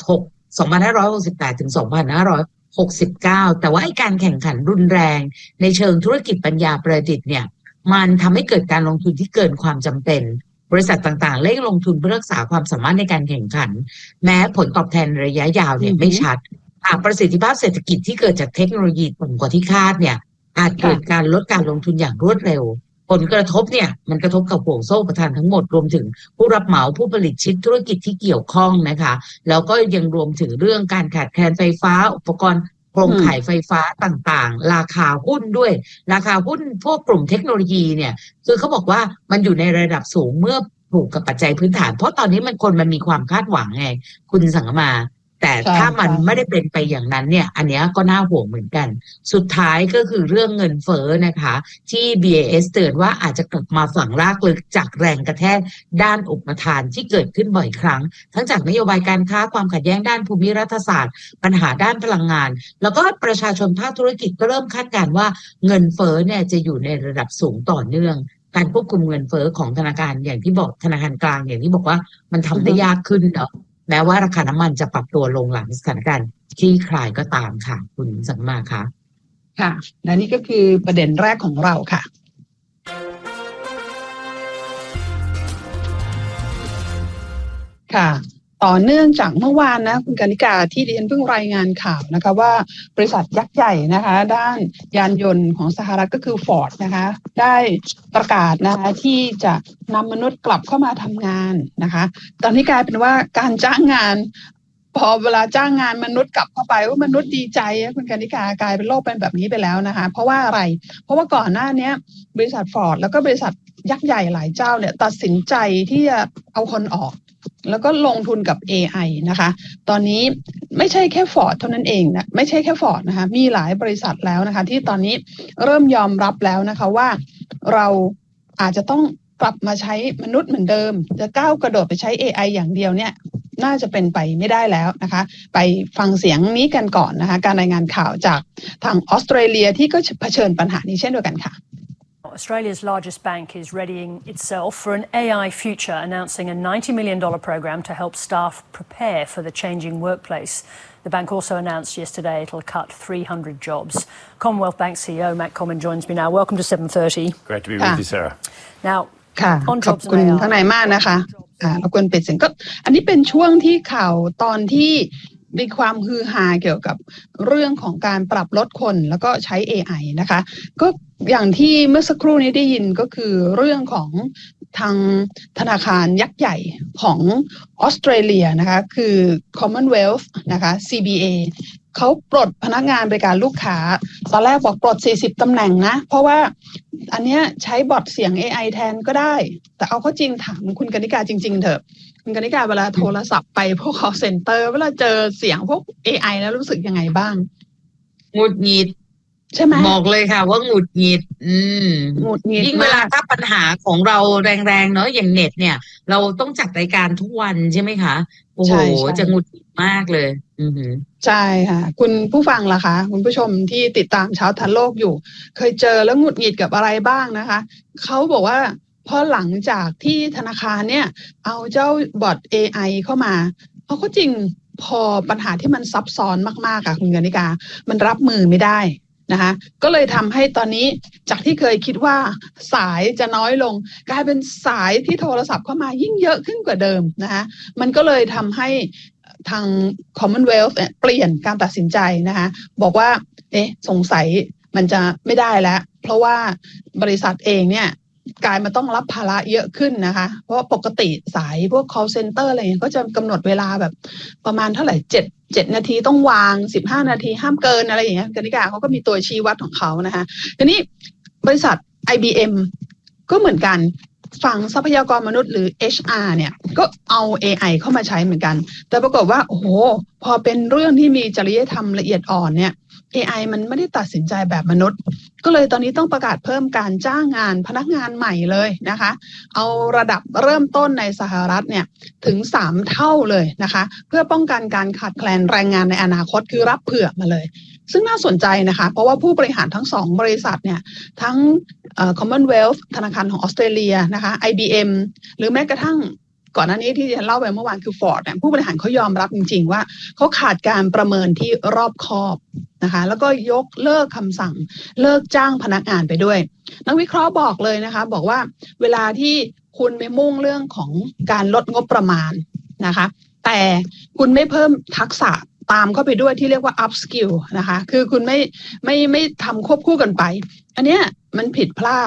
2568ถึง2569แต่ว่าการแข่งขันรุนแรงในเชิงธุรกิจปัญญาประดิษฐ์เนี่ยมันทำให้เกิดการลงทุนที่เกินความจำเป็นบริษัทต่างๆเร่งลงทุนเพื่อรักษาความสามารถในการแข่งขันแม้ผลตอบแทนระยะยาวเนี่ยไม่ชัดประสิทธิภาพเศรษฐกิจที่เกิดจากเทคโนโลยีต่ำกว่าที่คาดเนี่ยอาจเกิดการลดการลงทุนอย่างรวดเร็วผลกระทบเนี่ยมันกระทบกับห่วงโซ่อุปทานทั้งหมดรวมถึงผู้รับเหมาผู้ผลิตชิ้นธุรกิจที่เกี่ยวข้องนะคะแล้วก็ยังรวมถึงเรื่องการขาดแคลนไฟฟ้าอุปกรณ์โครงข่ายไฟฟ้าต่างๆราคาหุ้นด้วยราคาหุ้นพวกกลุ่มเทคโนโลยีเนี่ยคือเขาบอกว่ามันอยู่ในระดับสูงเมื่อผูกกับปัจจัยพื้นฐานเพราะตอนนี้คนมันมีความคาดหวังไงคุณสังกมาแต่ถ้ามันไม่ได้เป็นไปอย่างนั้นเนี่ยอันนี้ก็น่าห่วงเหมือนกันสุดท้ายก็คือเรื่องเงินเฟ้อนะคะที่ BIS เตือนว่าอาจจะกลับมาฝังรากลึกจากแรงกระแทกด้านอุปทานที่เกิดขึ้นบ่อยครั้งทั้งจากนโยบายการค้าความขัดแย้งด้านภูมิรัฐศาสตร์ปัญหาด้านพลังงานแล้วก็ประชาชนภาคธุรกิจก็เริ่มคาดการณ์ว่าเงินเฟ้อเนี่ยจะอยู่ในระดับสูงต่อเนื่องการควบคุมเงินเฟ้อของธนาคารอย่างที่บอกธนาคารกลางอย่างที่บอกว่ามันทำได้ยากขึ้นเนาะแม้ว่าราคาน้ำมันจะปรับตัวลงหลังสถานการณ์คลี่คลายก็ตามค่ะคุณสังมาค่ะค่ะและนี่ก็คือประเด็นแรกของเราค่ะค่ะต่อเนื่องจากเมื่อวานนะคุณกนิกาที่ดิฉันเพิ่งรายงานข่าวนะคะว่าบริษัทยักษ์ใหญ่นะคะด้านยานยนต์ของสหรัฐก็คือ Ford นะคะได้ประกาศนะคะที่จะนำมนุษย์กลับเข้ามาทำงานนะคะตอนนี้กลายเป็นว่าการจ้างงานพอเวลาจ้างงานมนุษย์กลับเข้าไปว่ามนุษย์ดีใจคุณกนิกากลายเป็นโลกเป็นแบบนี้ไปแล้วนะคะเพราะว่าอะไรเพราะว่าก่อนหน้านี้บริษัท Ford แล้วก็บริษัทยักษ์ใหญ่หลายเจ้าเนี่ยตัดสินใจที่จะเอาคนออกแล้วก็ลงทุนกับ AI นะคะตอนนี้ไม่ใช่แค่ Ford เท่านั้นเองนะไม่ใช่แค่ Ford นะคะมีหลายบริษัทแล้วนะคะที่ตอนนี้เริ่มยอมรับแล้วนะคะว่าเราอาจจะต้องกลับมาใช้มนุษย์เหมือนเดิมจะก้าวกระโดดไปใช้ AI อย่างเดียวเนี่ยน่าจะเป็นไปไม่ได้แล้วนะคะไปฟังเสียงนี้กันก่อนนะคะการรายงานข่าวจากทางออสเตรเลียที่ก็เผชิญปัญหานี้เช่นเดียวกันค่ะ Australia's largest bank is readying itself for an AI future, announcing a $90 million program to help staff prepare for the changing workplace. The bank also announced yesterday it'll cut 300 jobs. Commonwealth Bank CEO Matt Comyn joins me now. Welcome to 7:30. Great to be with you, Sarah. Now, ค่ะขอบคุณข้างในมากนะคะรบกวนปิดเสียงก็อันนี้เป็นช่วงที่ข่าวตอนที่มีความฮือฮาเกี่ยวกับเรื่องของการปรับลดคนแล้วก็ใช้ AI นะคะก็อย่างที่เมื่อสักครู่นี้ได้ยินก็คือเรื่องของทางธนาคารยักษ์ใหญ่ของออสเตรเลียนะคะคือ Commonwealth นะคะ CBA เขาปลดพนักงานบริการลูกค้าตอนแรกบอกปลด40ตำแหน่งนะเพราะว่าอันเนี้ยใช้บอทเสียง AI แทนก็ได้แต่เอาเข้าจริงถามคุณกนิกาจริงๆเถอะคุณกนิกาเวลาโทรศัพท์ไปพวก call center เวลาเจอเสียงพวก AI แล้วรู้สึกยังไงบ้างหงุดหงิดใช่ไหมบอกเลยค่ะว่าหงุดหงิดหงุดหงิดยิ่งเวลาถ้าปัญหาของเราแรงๆเนาะอย่างเน็ตเนี่ยเราต้องจัดรายการทุกวันใช่ไหมคะโอ้โหจะหงุดหงิดมากเลยใช่ค่ะคุณผู้ฟังล่ะคะคุณผู้ชมที่ติดตามเช้าทันโลกอยู่เคยเจอแล้วหงุดหงิดกับอะไรบ้างนะคะเขาบอกว่าพอหลังจากที่ธนาคารเนี่ยเอาเจ้าบอท AI เข้ามาเอาก็จริงพอปัญหาที่มันซับซ้อนมากๆค่ะคุณกนิกามันรับมือไม่ได้นะคะก็เลยทำให้ตอนนี้จากที่เคยคิดว่าสายจะน้อยลงกลายเป็นสายที่โทรศัพท์เข้ามายิ่งเยอะขึ้นกว่าเดิมนะคะมันก็เลยทำให้ทาง Commonwealth เปลี่ยนการตัดสินใจนะคะบอกว่าสงสัยมันจะไม่ได้แล้วเพราะว่าบริษัทเองเนี่ยกลายมาต้องรับภาระเยอะขึ้นนะคะเพราะปกติสายพวก call center อะไรก็จะกำหนดเวลาแบบประมาณเท่าไหร่7นาทีต้องวาง15นาทีห้ามเกินอะไรอย่างเงี้ยกนิกาเขาก็มีตัวชี้วัดของเขานะคะทีนี้บริษัท IBM ก็เหมือนกันฝั่งทรัพยากรมนุษย์หรือ HR เนี่ยก็เอา AI เข้ามาใช้เหมือนกันแต่ปรากฏว่าโอ้โหพอเป็นเรื่องที่มีจริยธรรมละเอียดอ่อนเนี่ย AI มันไม่ได้ตัดสินใจแบบมนุษย์ก็เลยตอนนี้ต้องประกาศเพิ่มการจ้างงานพนักงานใหม่เลยนะคะเอาระดับเริ่มต้นในสหรัฐเนี่ยถึง3เท่าเลยนะคะเพื่อป้องกันการขาดแคลนแรงงานในอนาคตคือรับเผื่อมาเลยซึ่งน่าสนใจนะคะเพราะว่าผู้บริหารทั้ง2บริษัทเนี่ยทั้งCommonwealth ธนาคารของออสเตรเลียนะคะ IBM หรือแม้กระทั่งก่อนหน้านี้ที่เล่าไปเมื่อวานคือ Ford เนี่ยผู้บริหารเขายอมรับจริงๆว่าเขาขาดการประเมินที่รอบคอบนะคะแล้วก็ยกเลิกคำสั่งเลิกจ้างพนักงานไปด้วยนักวิเคราะห์บอกเลยนะคะบอกว่าเวลาที่คุณไปมุ่งเรื่องของการลดงบประมาณนะคะแต่คุณไม่เพิ่มทักษะตามเข้าไปด้วยที่เรียกว่า up skill นะคะคือคุณไม่ทำควบคู่กันไปอันเนี้ยมันผิดพลาด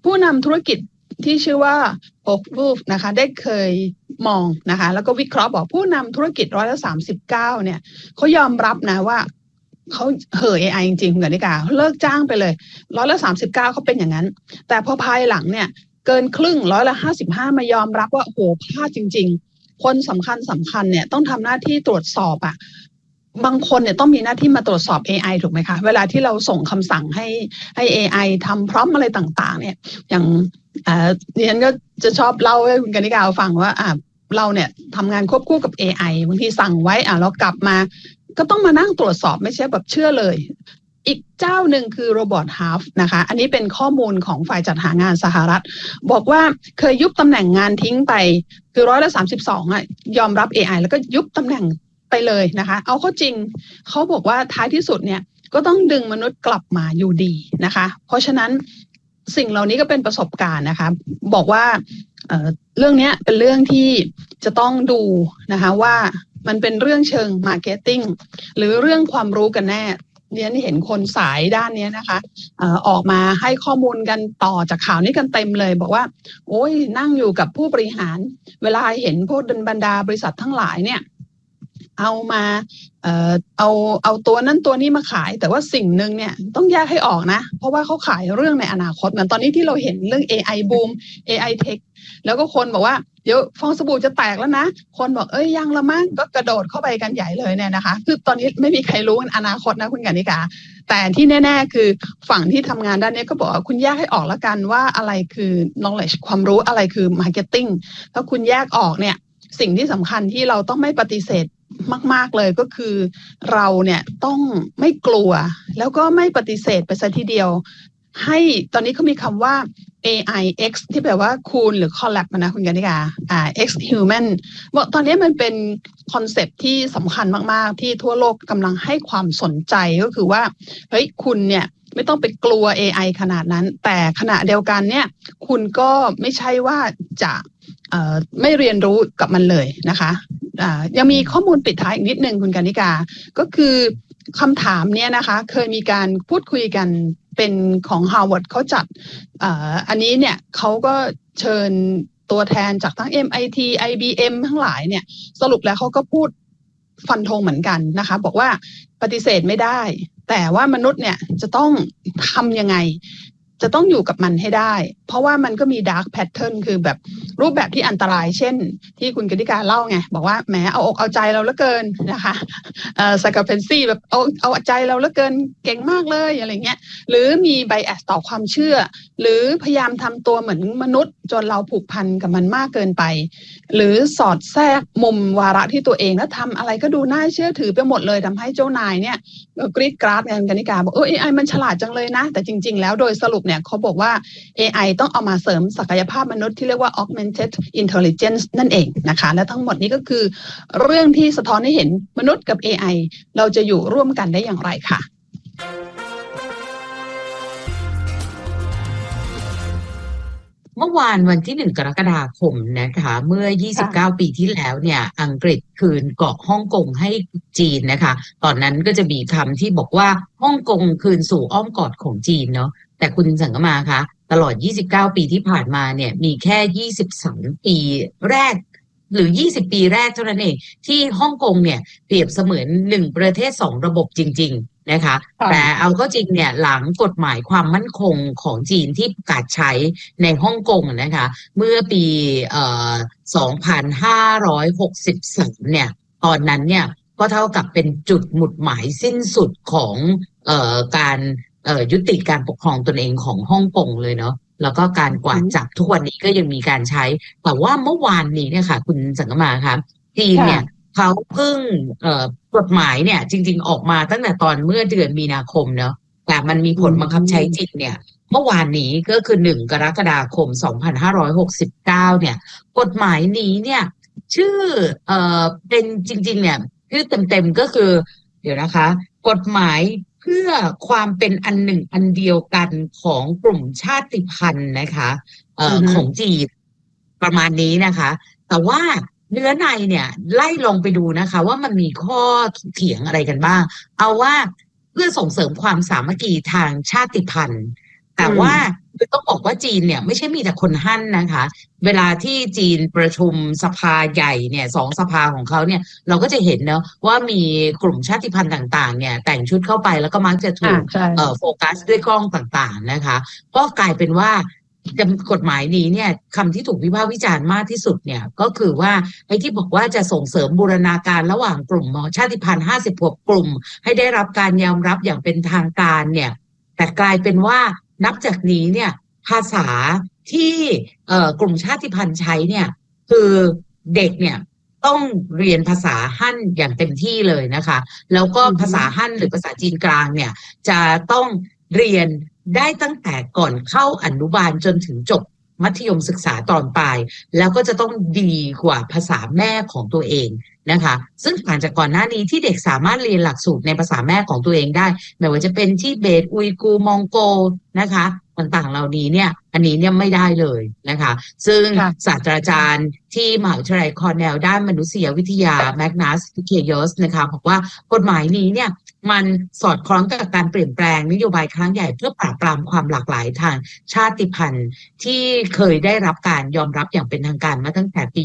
ผู้นำธุรกิจที่ชื่อว่าโอ๊ควูฟนะคะได้เคยมองนะคะแล้วก็วิเคราะห์บอกผู้นำธุรกิจ39%เนี่ยเขายอมรับนะว่าเขาเห่อ AI จริงๆคุณกนิกาเลิกจ้างไปเลย39%เขาเป็นอย่างนั้นแต่พอภายหลังเนี่ยเกินครึ่ง55%มายอมรับว่าโอ้โหพลาดจริงๆคนสำคัญเนี่ยต้องทำหน้าที่ตรวจสอบอ่ะบางคนเนี่ยต้องมีหน้าที่มาตรวจสอบ AI ถูกไหมคะเวลาที่เราส่งคำสั่งให้ AI ทำพร้อมอะไรต่างๆเนี่ยอย่างดิฉันก็จะชอบเล่าให้คุณกนิกาฟังว่าเราเนี่ยทำงานควบคู่กับ AI บางทีสั่งไว้เรากลับมาก็ต้องมานั่งตรวจสอบไม่ใช่แบบเชื่อเลยอีกเจ้าหนึ่งคือ Robot Half นะคะอันนี้เป็นข้อมูลของฝ่ายจัดหางานสหรัฐบอกว่าเคยยุบตำแหน่งงานทิ้งไปคือ32%ยอมรับ AI แล้วก็ยุบตำแหน่งไปเลยนะคะเอาเข้าจริงเขาบอกว่าท้ายที่สุดเนี่ยก็ต้องดึงมนุษย์กลับมาอยู่ดีนะคะเพราะฉะนั้นสิ่งเหล่านี้ก็เป็นประสบการณ์นะคะบอกว่าเรื่องนี้เป็นเรื่องที่จะต้องดูนะคะว่ามันเป็นเรื่องเชิงมาร์เก็ตติ้งหรือเรื่องความรู้กันแน่เนี่ยเห็นคนสายด้านนี้นะคะออกมาให้ข้อมูลกันต่อจากข่าวนี้กันเต็มเลยบอกว่าโอ้ยนั่งอยู่กับผู้บริหารเวลาเห็นพวกบรรดาบริษัททั้งหลายเนี่ยเอามาเอาตัวนั้นตัวนี้มาขายแต่ว่าสิ่งหนึ่งเนี่ยต้องแยกให้ออกนะเพราะว่าเขาขายเรื่องในอนาคตเหมือนตอนนี้ที่เราเห็นเรื่อง AI boom AI tech แล้วก็คนบอกว่าเดี๋ยวฟองสบู่จะแตกแล้วนะคนบอกยังละมั้งก็กระโดดเข้าไปกันใหญ่เลยเนี่ยนะคะคือตอนนี้ไม่มีใครรู้อนาคตนะคุณกนิกาแต่ที่แน่ๆคือฝั่งที่ทำงานด้านนี้ก็บอกว่าคุณแยกให้ออกแล้วกันว่าอะไรคือ knowledge ความรู้อะไรคือ marketing ถ้าคุณแยกออกเนี่ยสิ่งที่สำคัญที่เราต้องไม่ปฏิเสธมากๆเลยก็คือเราเนี่ยต้องไม่กลัวแล้วก็ไม่ปฏิเสธไปซะทีเดียวให้ตอนนี้เขามีคำว่า AI X ที่แปลว่าคูณหรือ collab นะคุณกนิกาX human ว่าตอนนี้มันเป็นคอนเซปต์ที่สำคัญมากๆที่ทั่วโลกกำลังให้ความสนใจก็คือว่าเฮ้ยคุณเนี่ยไม่ต้องไปกลัว AI ขนาดนั้นแต่ขณะเดียวกันเนี่ยคุณก็ไม่ใช่ว่าจะไม่เรียนรู้กับมันเลยนะคะยังมีข้อมูลปิดท้ายอีกนิดนึงคุณกนิกาก็คือคำถามเนี่ยนะคะเคยมีการพูดคุยกันเป็นของ Harvard เขาจัดอันนี้เนี่ยเขาก็เชิญตัวแทนจากทั้ง MIT IBM ทั้งหลายเนี่ยสรุปแล้วเขาก็พูดฟันธงเหมือนกันนะคะบอกว่าปฏิเสธไม่ได้แต่ว่ามนุษย์เนี่ยจะต้องทำยังไงจะต้องอยู่กับมันให้ได้เพราะว่ามันก็มี dark pattern คือแบบรูปแบบที่อันตรายเช่นที่คุณกนิกาเล่าไงบอกว่าแหมเอาอกเอาใจเราเหลือเกินนะคะpsychopathy แบบเอาใจเราเหลือเกินเก่งมากเลยอะไรเงี้ยหรือมี bias ต่อความเชื่อหรือพยายามทำตัวเหมือนมนุษย์จนเราผูกพันกับมันมากเกินไปหรือสอดแทรกมุมวาระที่ตัวเองแล้วทำอะไรก็ดูน่าเชื่อถือไปหมดเลยทำให้เจ้านายเนี่ยกรี๊ดกราดกันกนิกาบอกAI มันฉลาดจังเลยนะแต่จริงๆแล้วโดยสรุปเนี่ยเขาบอกว่า AI ต้องเอามาเสริมศักยภาพมนุษย์ที่เรียกว่า augmented intelligence นั่นเองนะคะและทั้งหมดนี้ก็คือเรื่องที่สะท้อนให้เห็นมนุษย์กับ AI เราจะอยู่ร่วมกันได้อย่างไรค่ะเมื่อวานวันที่1 กรกฎาคมนะคะเมื่อ29 ปีที่แล้วเนี่ยอังกฤษคืนเกาะฮ่องกงให้จีนนะคะตอนนั้นก็จะมีคำที่บอกว่าฮ่องกงคืนสู่อ้อมกอดของจีนเนาะแต่คุณสังกมาคะตลอด29 ปีที่ผ่านมาเนี่ยมีแค่23 ปีแรกหรือ20 ปีแรกเท่านั้นเองที่ฮ่องกงเนี่ยเปรียบเสมือน1 ประเทศ2 ระบบจริงๆนะคะแต่เอาก็จริงเนี่ยหลังกฎหมายความมั่นคงของจีนที่ประกาศใช้ในฮ่องกงนะคะเมื่อปี2563เนี่ยตอนนั้นเนี่ยก็เท่ากับเป็นจุดหมุดหมายสิ้นสุดของการยุติการปกครองตนเองของฮ่องกงเลยเนาะแล้วก็การกวาดจับทุกวันนี้ก็ยังมีการใช้แต่ว่าเมื่อวานนี้เนี่ยค่ะคุณสังกมาครับจีนเนี่ยเขาเพิ่งกฎหมายเนี่ยจริงๆออกมาตั้งแต่ตอนเมื่อเดือนมีนาคมเนาะแต่มันมีผลบังคับใช้จริงเนี่ยเมื่อวานนี้ก็คือ1 กรกฎาคม 2569เนี่ยกฎหมายนี้เนี่ยชื่อเป็นจริงๆเนี่ยชื่อเต็มๆก็คือเดี๋ยวนะคะกฎหมายเพื่อความเป็นอันหนึ่งอันเดียวกันของกลุ่มชาติพันธุ์นะคะของจีนประมาณนี้นะคะแต่ว่าเนื้อในเนี่ยไล่ลงไปดูนะคะว่ามันมีข้อเถียงอะไรกันบ้างเอาว่าเพื่อส่งเสริมความสามัคคีทางชาติพันธุ์แต่ว่าต้องบอกว่าจีนเนี่ยไม่ใช่มีแต่คนฮั่นนะคะ เวลาที่จีนประชุมสภาใหญ่เนี่ย2สภาของเขาเนี่ยเราก็จะเห็นเนาะว่ามีกลุ่มชาติพันธุ์ต่างๆเนี่ยแต่งชุดเข้าไปแล้วก็มักจะถูกโฟกัสด้วยกล้องต่างๆนะคะก็กลายเป็นว่ากฎหมายนี้เนี่ยคำที่ถูกวิพากษ์วิจารณ์มากที่สุดเนี่ยก็คือว่าไอ้ที่บอกว่าจะส่งเสริมบูรณาการระหว่างกลุ่มชาติพันธุ์56กลุ่มให้ได้รับการยอมรับอย่างเป็นทางการเนี่ยแต่กลายเป็นว่านับจากนี้เนี่ยภาษาที่กลุ่มชาติพันธุ์ใช้เนี่ยคือเด็กเนี่ยต้องเรียนภาษาฮั่นอย่างเต็มที่เลยนะคะแล้วก็ภาษาฮั่นหรือภาษาจีนกลางเนี่ยจะต้องเรียนได้ตั้งแต่ก่อนเข้าอนุบาลจนถึงจบมัธยมศึกษาตอนปลายแล้วก็จะต้องดีกว่าภาษาแม่ของตัวเองนะคะซึ่งต่างจากก่อนหน้านี้ที่เด็กสามารถเรียนหลักสูตรในภาษาแม่ของตัวเองได้ไม่ว่าจะเป็นทิเบตอุยกูร์มองโกนะคะต่างๆเหล่านี้เนี่ยอันนี้เนี่ยไม่ได้เลยนะคะซึ่งศาสตราจารย์ที่มหาวิทยาลัยคอร์เนลด้านมนุษยวิทยาแมกนัสเคยอสนะคะบอกว่ากฎหมายนี้เนี่ยมันสอดคล้องกับการเปลี่ยนแปลงนโยบายครั้งใหญ่เพื่อปราบปรามความหลากหลายทางชาติพันธุ์ที่เคยได้รับการยอมรับอย่างเป็นทางการมาตั้งแต่ปี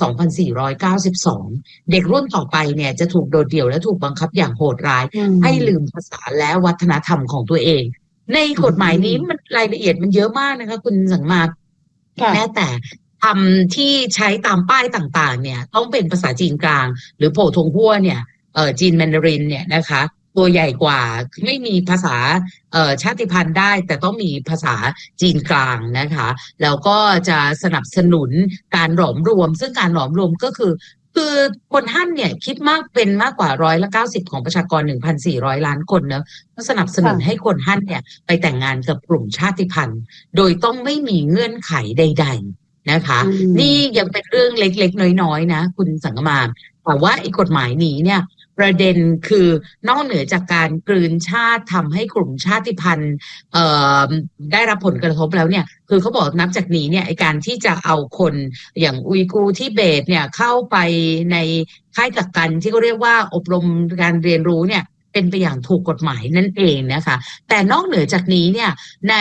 2492 เด็กรุ่นต่อไปเนี่ยจะถูกโดดเดี่ยวและถูกบังคับอย่างโหดร้ายให้ลืมภาษาและวัฒนธรรมของตัวเองในกฎหมายนี้มันรายละเอียดมันเยอะมากนะคะคุณสังมาแม้แต่คำที่ใช้ตามป้ายต่างๆเนี่ยต้องเป็นภาษาจีนกลางหรือโผทงพั่วเนี่ยจีนแมนดารินเนี่ยนะคะตัวใหญ่กว่าไม่มีภาษาชาติพันธุ์ได้แต่ต้องมีภาษาจีนกลางนะคะแล้วก็จะสนับสนุนการหลอมรวมซึ่งการหลอมรวมก็คือคนฮั่นเนี่ยคิดมากเป็นมากกว่า90%ของประชากร 1,400 ล้านคนเนอะสนับสนุนให้คนฮั่นเนี่ยไปแต่งงานกับกลุ่มชาติพันธุ์โดยต้องไม่มีเงื่อนไขใดๆนะคะนี่ยังเป็นเรื่องเล็กๆน้อยๆนะคุณสังกมานแต่ว่าไอ้กฎหมายนี้เนี่ยประเด็นคือนอกเหนือจากการกลืนชาติทำให้กลุ่มชาติพันธุ์ได้รับผลกระทบแล้วเนี่ยคือเขาบอกนับจากนี้เนี่ยไอ้การที่จะเอาคนอย่างอุยกูร์ทิเบตเนี่ยเข้าไปในค่ายกักกันที่เขาเรียกว่าอบรมการเรียนรู้เนี่ยเป็นไปอย่างถูกกฎหมายนั่นเองนะคะแต่นอกเหนือจากนี้เนี่ยใน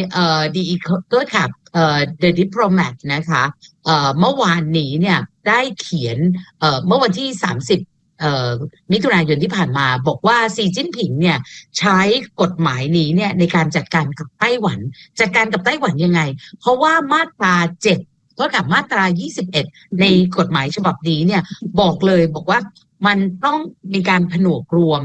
The Economist The Diplomat นะคะเมื่อวานนี้เนี่ยได้เขียนเมื่อวันที่30มิถุนายนที่ผ่านมาบอกว่าสีจิ้นผิงเนี่ยใช้กฎหมายนี้เนี่ยในการจัดการกับไต้หวันจัดการกับไต้หวันยังไงเพราะว่ามาตรา7เท่ากับมาตรา21ในกฎหมายฉบับนี้เนี่ยบอกว่ามันต้องมีการผนวกรวม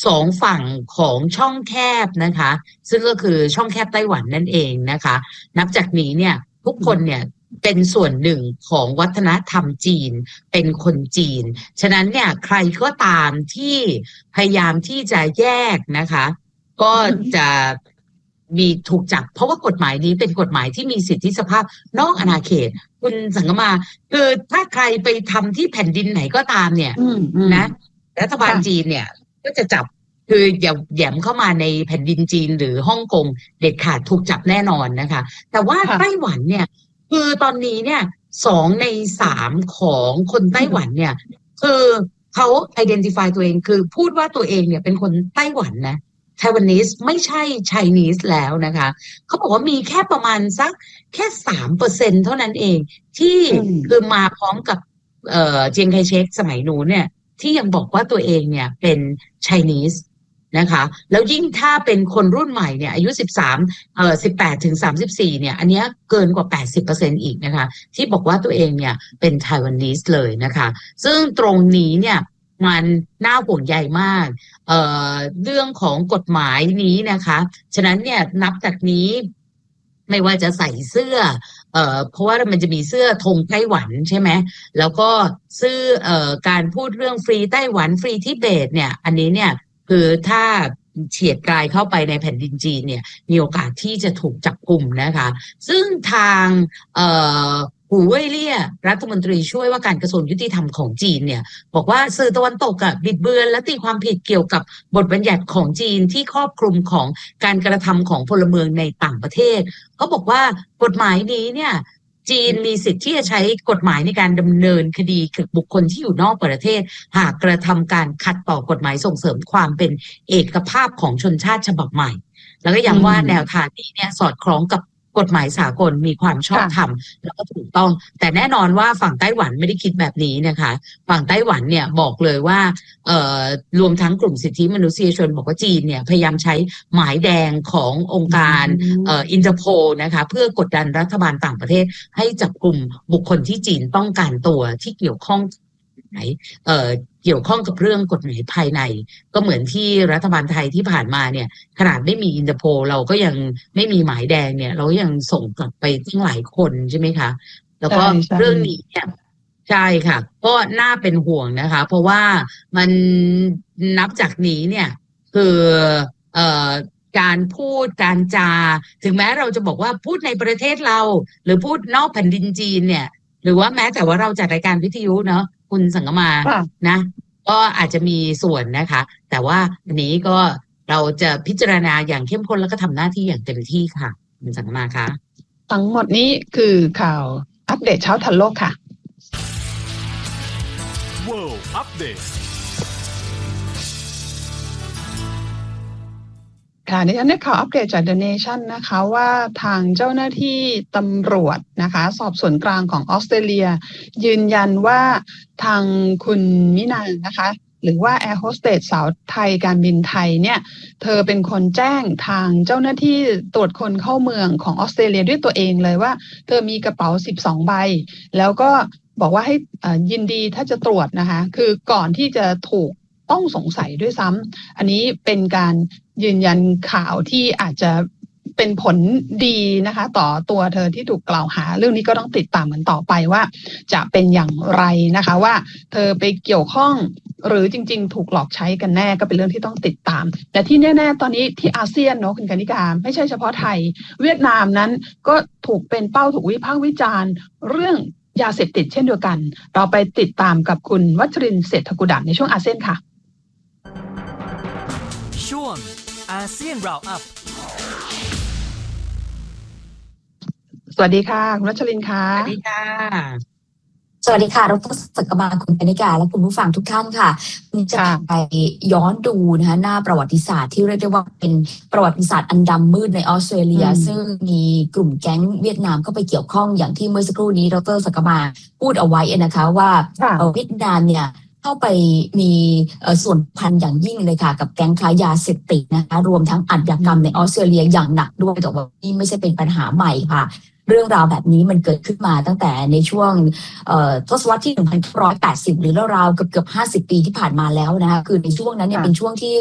2ฝั่งของช่องแคบนะคะซึ่งก็คือช่องแคบไต้หวันนั่นเองนะคะนับจากนี้เนี่ยทุกคนเนี่ยเป็นส่วนหนึ่งของวัฒนธรรมจีนเป็นคนจีนฉะนั้นเนี่ยใครก็ตามที่พยายามที่จะแยกนะคะก็จะมีถูกจับเพราะว่ากฎหมายนี้เป็นกฎหมายที่มีสิทธิสภาพนอกอาณาเขตคุณสังกมาคือถ้าใครไปทำที่แผ่นดินไหนก็ตามเนี่ยนะรัฐบาลจีนเนี่ยก็จะจับคืออย่าแหย่มเข้ามาในแผ่นดินจีนหรือฮ่องกงเด็ดขาดถูกจับแน่นอนนะคะแต่ว่าไต้หวันเนี่ยคือตอนนี้เนี่ย2 ใน 3ของคนไต้หวันเนี่ยคือเขา identify ตัวเองคือพูดว่าตัวเองเนี่ยเป็นคนไต้หวันนะ Taiwanese ไม่ใช่ Chinese แล้วนะคะเขาบอกว่ามีแค่ประมาณสักแค่ 3% เท่านั้นเองที่คือมาพร้อมกับเจียงไคเชกสมัยนู้นเนี่ยที่ยังบอกว่าตัวเองเนี่ยเป็น Chineseนะคะแล้วยิ่งถ้าเป็นคนรุ่นใหม่เนี่ยอายุ18ถึง34เนี่ยอันเนี้ยเกินกว่า 80% อีกนะคะที่บอกว่าตัวเองเนี่ยเป็น Taiwanese เลยนะคะซึ่งตรงนี้เนี่ยมันน่าห่วงใยมากเรื่องของกฎหมายนี้นะคะฉะนั้นเนี่ยนับจากนี้ไม่ว่าจะใส่เสื้อเพราะว่ามันจะมีเสื้อธงไต้หวันใช่ไหมแล้วก็เสื้อการพูดเรื่องฟรีไต้หวันฟรีทิเบตเนี่ยอันนี้เนี่ยคือถ้าเฉียดกลายเข้าไปในแผ่นดินจีนเนี่ยมีโอกาสที่จะถูกจับกุมนะคะซึ่งทางหูเว่ยเลี่ยรัฐมนตรีช่วยว่าการกระทรวงยุติธรรมของจีนเนี่ยบอกว่าสื่อตะวันตกบิดเบือนและตีความผิดเกี่ยวกับบทบัญญัติของจีนที่ครอบคลุมของการกระทำของพลเมืองในต่างประเทศเขาบอกว่ากฎหมายนี้เนี่ยจีนมีสิทธิ์ที่จะใช้กฎหมายในการดำเนินคดีกับบุคคลที่อยู่นอกประเทศหากกระทำการขัดต่อกฎหมายส่งเสริมความเป็นเอกภาพของชนชาติฉบับใหม่แล้วก็ย้ำว่าแนวทางนี้เนี่ยสอดคล้องกับกฎหมายสากลมีความชอบธรรมแล้วก็ถูกต้องแต่แน่นอนว่าฝั่งไต้หวันไม่ได้คิดแบบนี้นะคะฝั่งไต้หวันเนี่ยบอกเลยว่ารวมทั้งกลุ่มสิทธิมนุษยชนบอกว่าจีนเนี่ยพยายามใช้หมายแดงขององค์การอินเตอร์โพลนะคะเพื่อกดดันรัฐบาลต่างประเทศให้จับกลุ่มบุคคลที่จีนต้องการตัวที่เกี่ยวข้องเกี่ยวข้องกับเรื่องกฎหมายภายในก็เหมือนที่รัฐบาลไทยที่ผ่านมาเนี่ยขนาดไม่มีอินเตอร์โพลเราก็ยังไม่มีหมายแดงเนี่ยเรายังส่งกลับไปตั้งหลายคนใช่ไหมคะแล้วก็เรื่องนี้เนี่ยใช่ค่ะก็น่าเป็นห่วงนะคะเพราะว่ามันนับจากนี้เนี่ยคือการพูดการจาถึงแม้เราจะบอกว่าพูดในประเทศเราหรือพูดนอกแผ่นดินจีนเนี่ยหรือว่าแม้แต่ว่าเราจัดรายการวิทยุเนาะคุณสังกมานะก็อาจจะมีส่วนนะคะแต่ว่าอันนี้ก็เราจะพิจารณาอย่างเข้มข้นแล้วก็ทำหน้าที่อย่างเต็มที่ค่ะคุณสังกมาคะทั้งหมดนี้คือข่าวอัปเดตเช้าทันโลกค่ะ World Update ค่ะดิฉันได้ข่าวอัปเดตจาก The Nation นะคะว่าทางเจ้าหน้าที่ตำรวจนะคะสอบสวนกลางของออสเตรเลียยืนยันว่าทางคุณมินานะคะหรือว่าแอร์โฮสเตสสาวไทยการบินไทยเนี่ยเธอเป็นคนแจ้งทางเจ้าหน้าที่ตรวจคนเข้าเมืองของออสเตรเลียด้วยตัวเองเลยว่าเธอมีกระเป๋า12ใบแล้วก็บอกว่าให้ยินดีถ้าจะตรวจนะคะคือก่อนที่จะถูกต้องสงสัยด้วยซ้ำอันนี้เป็นการยืนยันข่าวที่อาจจะเป็นผลดีนะคะต่อตัวเธอที่ถูกกล่าวหาเรื่องนี้ก็ต้องติดตามกันต่อไปว่าจะเป็นอย่างไรนะคะว่าเธอไปเกี่ยวข้องหรือจริงๆถูกหลอกใช้กันแน่ก็เป็นเรื่องที่ต้องติดตามแต่ที่แน่ๆตอนนี้ที่อาเซียนเนาะคุณกนิกาไม่ใช่เฉพาะไทยเวียดนามนั้นก็ถูกเป็นเป้าถูกวิพากษ์วิจารณ์เรื่องยาเสพติดเช่นเดียวกันเราไปติดตามกับคุณวัชรินทร์เศรษฐกุฎในช่วงอาเซียนค่ะช่วงอาเซียนราวอัพสวัสดีค่ะคุณวัชรินทร์ค่ะสวัสดีค่ะสวัสดีค่ะดร.ศักมาคุณกนิกาและคุณผู้ฟังทุกท่านค่ะจะไปย้อนดูนะคะหน้าประวัติศาสตร์ที่เรียกได้ว่าเป็นประวัติศาสตร์อันดำมืดในออสเตรเลียซึ่งมีกลุ่มแก๊งเวียดนามเข้าไปเกี่ยวข้องอย่างที่เมื่อสักครู่นี้ดร.ศักมาพูดเอาไว้นะคะว่าเวียดนามเนี่ยเข้าไปมีส่วนพันอย่างยิ่งเลยค่ะกับแก๊งค้ายาเสพติดนะคะรวมทั้งอาชญากรรมในออสเตรเลียอย่างหนักด้วยแต่ว่านี่ไม่ใช่เป็นปัญหาใหม่ค่ะเรื่องราวแบบนี้มันเกิดขึ้นมาตั้งแต่ในช่วงทศวรรษที่ 1980 หรือราวๆเกือบ50 ปีที่ผ่านมาแล้วนะคะคือในช่วงนั้นเนี่ยเป็นช่วงที่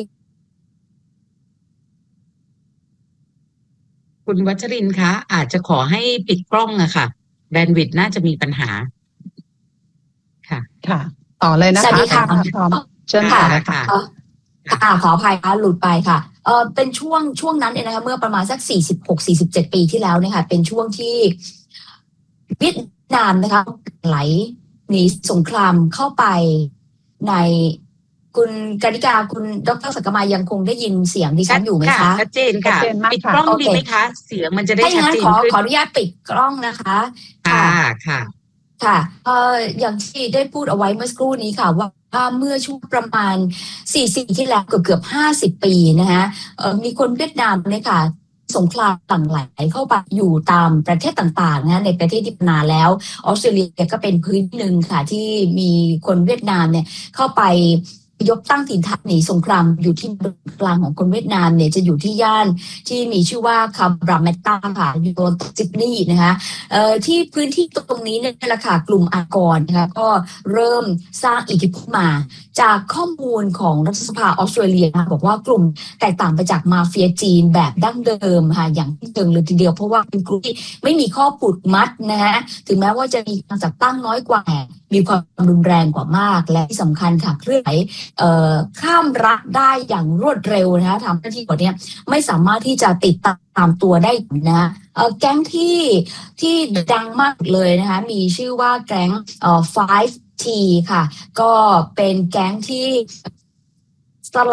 คุณวัชรินทร์คะอาจจะขอให้ปิดกล้องอะค่ะแบนด์วิดต์น่าจะมีปัญหาค่ะค่ะต่อเลยนะคะสวัสดีค่ะเชิญค่ะขออภัยค่ะหลุดไปค่ะเป็นช่วงนั้นเนี่ยนะคะเมื่อประมาณสัก46-47 ปีที่แล้วเนี่ยค่ะเป็นช่วงที่เวียดนามนะคะไหลหนีสงครามเข้าไปในคุณกนิกาคุณดร.ศักมายังคงได้ยินเสียงดิฉันอยู่ไหมคะชัดเจนค่ะปิดกล้องดีไหมคะเสียงมันจะได้ชัดเจนขึ้นขออนุญาตปิดกล้องนะคะค่ะอย่างที่ได้พูดเอาไว้เมื่อสักครู่นี้ค่ะว่าเมื่อช่วงประมาณ40ที่แล้วเกือบ50 ปีนะคะมีคนเวียดนามเนี่ยค่ะสงครามหลั่งไหลเข้าไปอยู่ตามประเทศต่างๆนะในประเทศที่พัฒนาแล้วออสเตรเลียก็เป็นพื้นที่หนึ่งค่ะที่มีคนเวียดนามเนี่ยเข้าไปยกตั้งถิ่นฐานหนีสงครามอยู่ที่กลางของคนเวียดนามเนี่ยจะอยู่ที่ย่านที่มีชื่อว่าคาบราเมตตาค่ะอยู่บนซิดนีย์นะคะที่พื้นที่ตรงนี้เนี่ยแหละค่ะกลุ่มอากรนะคะก็เริ่มสร้างอิทธิพลมาจากข้อมูลของรัฐสภาออสเตรเลียบอกว่ากลุ่มแตกต่างไปจากมาเฟียจีนแบบดั้งเดิมค่ะอย่างที่เชิงเลยทีเดียวเพราะว่าเป็นกลุ่มที่ไม่มีข้อผูกมัดนะฮะถึงแม้ว่าจะมีการจัดตั้งน้อยกว่ามีความรุนแรงกว่ามากและที่สำคัญค่ะเคลื่อนไหวข้ามรัฐได้อย่างรวดเร็วนะคะทำหน้าที่กว่านี้ไม่สามารถที่จะติดตามตัวได้นะแก๊งที่ดังมากเลยนะคะมีชื่อว่าแก๊ง5T ค่ะก็เป็นแก๊งที่สลัก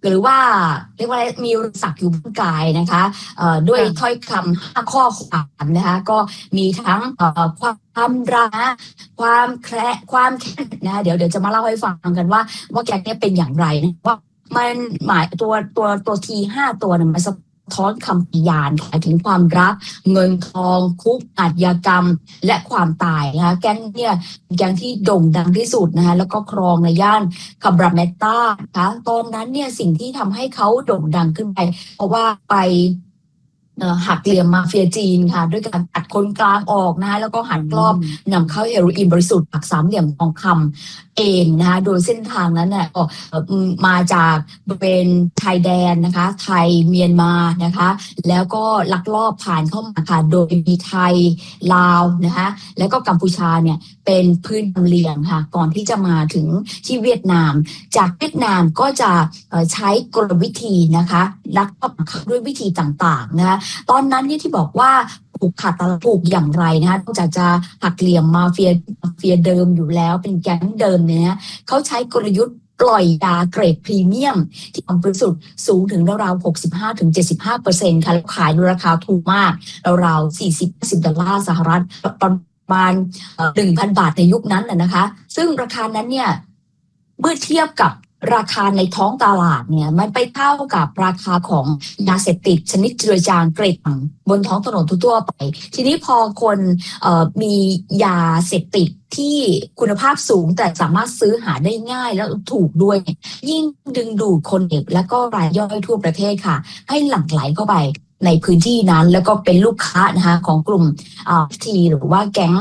หรือว่าเรียกว่ามีศักดิ์อยู่บนกายนะคะด้วยถ้อยคำ5 ข้อความนะคะก็มีทั้งความรักความแค้นนะเดี๋ยวจะมาเล่าให้ฟังกันว่าแกงเนี่ยเป็นอย่างไรนะว่ามันหมายตัวที5ตัวเนี่ยมันสะท้อนคำพยานถึงความรักเงินทองคุกอาชญากรรมและความตายนะคะแก๊งเนี่ยแก๊งที่โด่งดังที่สุดนะคะแล้วก็ครองในย่านคาบราเมตตานะคะตอนนั้นเนี่ยสิ่งที่ทำให้เขาโด่งดังขึ้นไปเพราะว่าไปหักเหลี่ยมมาเฟียจีนค่ะด้วยการตัดคนกลางออกนะคะแล้วก็หันกลอบนำเข้าเฮโรอีนบริสุทธิ์ปัก3 เหลี่ยมทองคำเองนะคะโดยเส้นทางนั้นเนี่ยมาจากบริเวณชายแดนนะคะไทยเมียนมานะคะแล้วก็ลักลอบผ่านเข้ามาค่ะโดยมีไทยลาวนะคะแล้วก็กัมพูชาเนี่ยเป็นพื้นลำเลียงค่ะก่อนที่จะมาถึงที่เวียดนามจากเวียดนามก็จะใช้กลวิธีนะคะลักลอบด้วยวิธีต่างๆนะคะตอนนั้นนี่ที่บอกว่าผูกขาดตลาดผูกอย่างไรนะคะนอกจากจะหักเหลี่ยมมาเฟียเดิมอยู่แล้วเป็นแก๊งเดิมเนี่ยเขาใช้กลยุทธ์ปล่อยยาเกรดพรีเมียมที่ความบริสุทธิ์สูงถึงราวๆ 65-75% ค่ะแล้วขายในราคาถูกมากราวๆ $40-50 ประมาณ 1,000 บาทในยุคนั้นนะคะซึ่งราคานั้นเนี่ยเมื่อเทียบกับราคาในท้องตลาดเนี่ยมันไปเท่ากับราคาของยาเสพติดชนิดเจือจางเกรดต่ำบนท้องถนนทั่วไปทีนี้พอคนมียาเสพติดที่คุณภาพสูงแต่สามารถซื้อหาได้ง่ายแล้วถูกด้วยยิ่งดึงดูดคนเด็กและก็รายย่อยทั่วประเทศค่ะให้หลั่งไหลเข้าไปในพื้นที่นั้นแล้วก็เป็นลูกค้านะคะของกลุ่มทีหรือว่าแก๊ง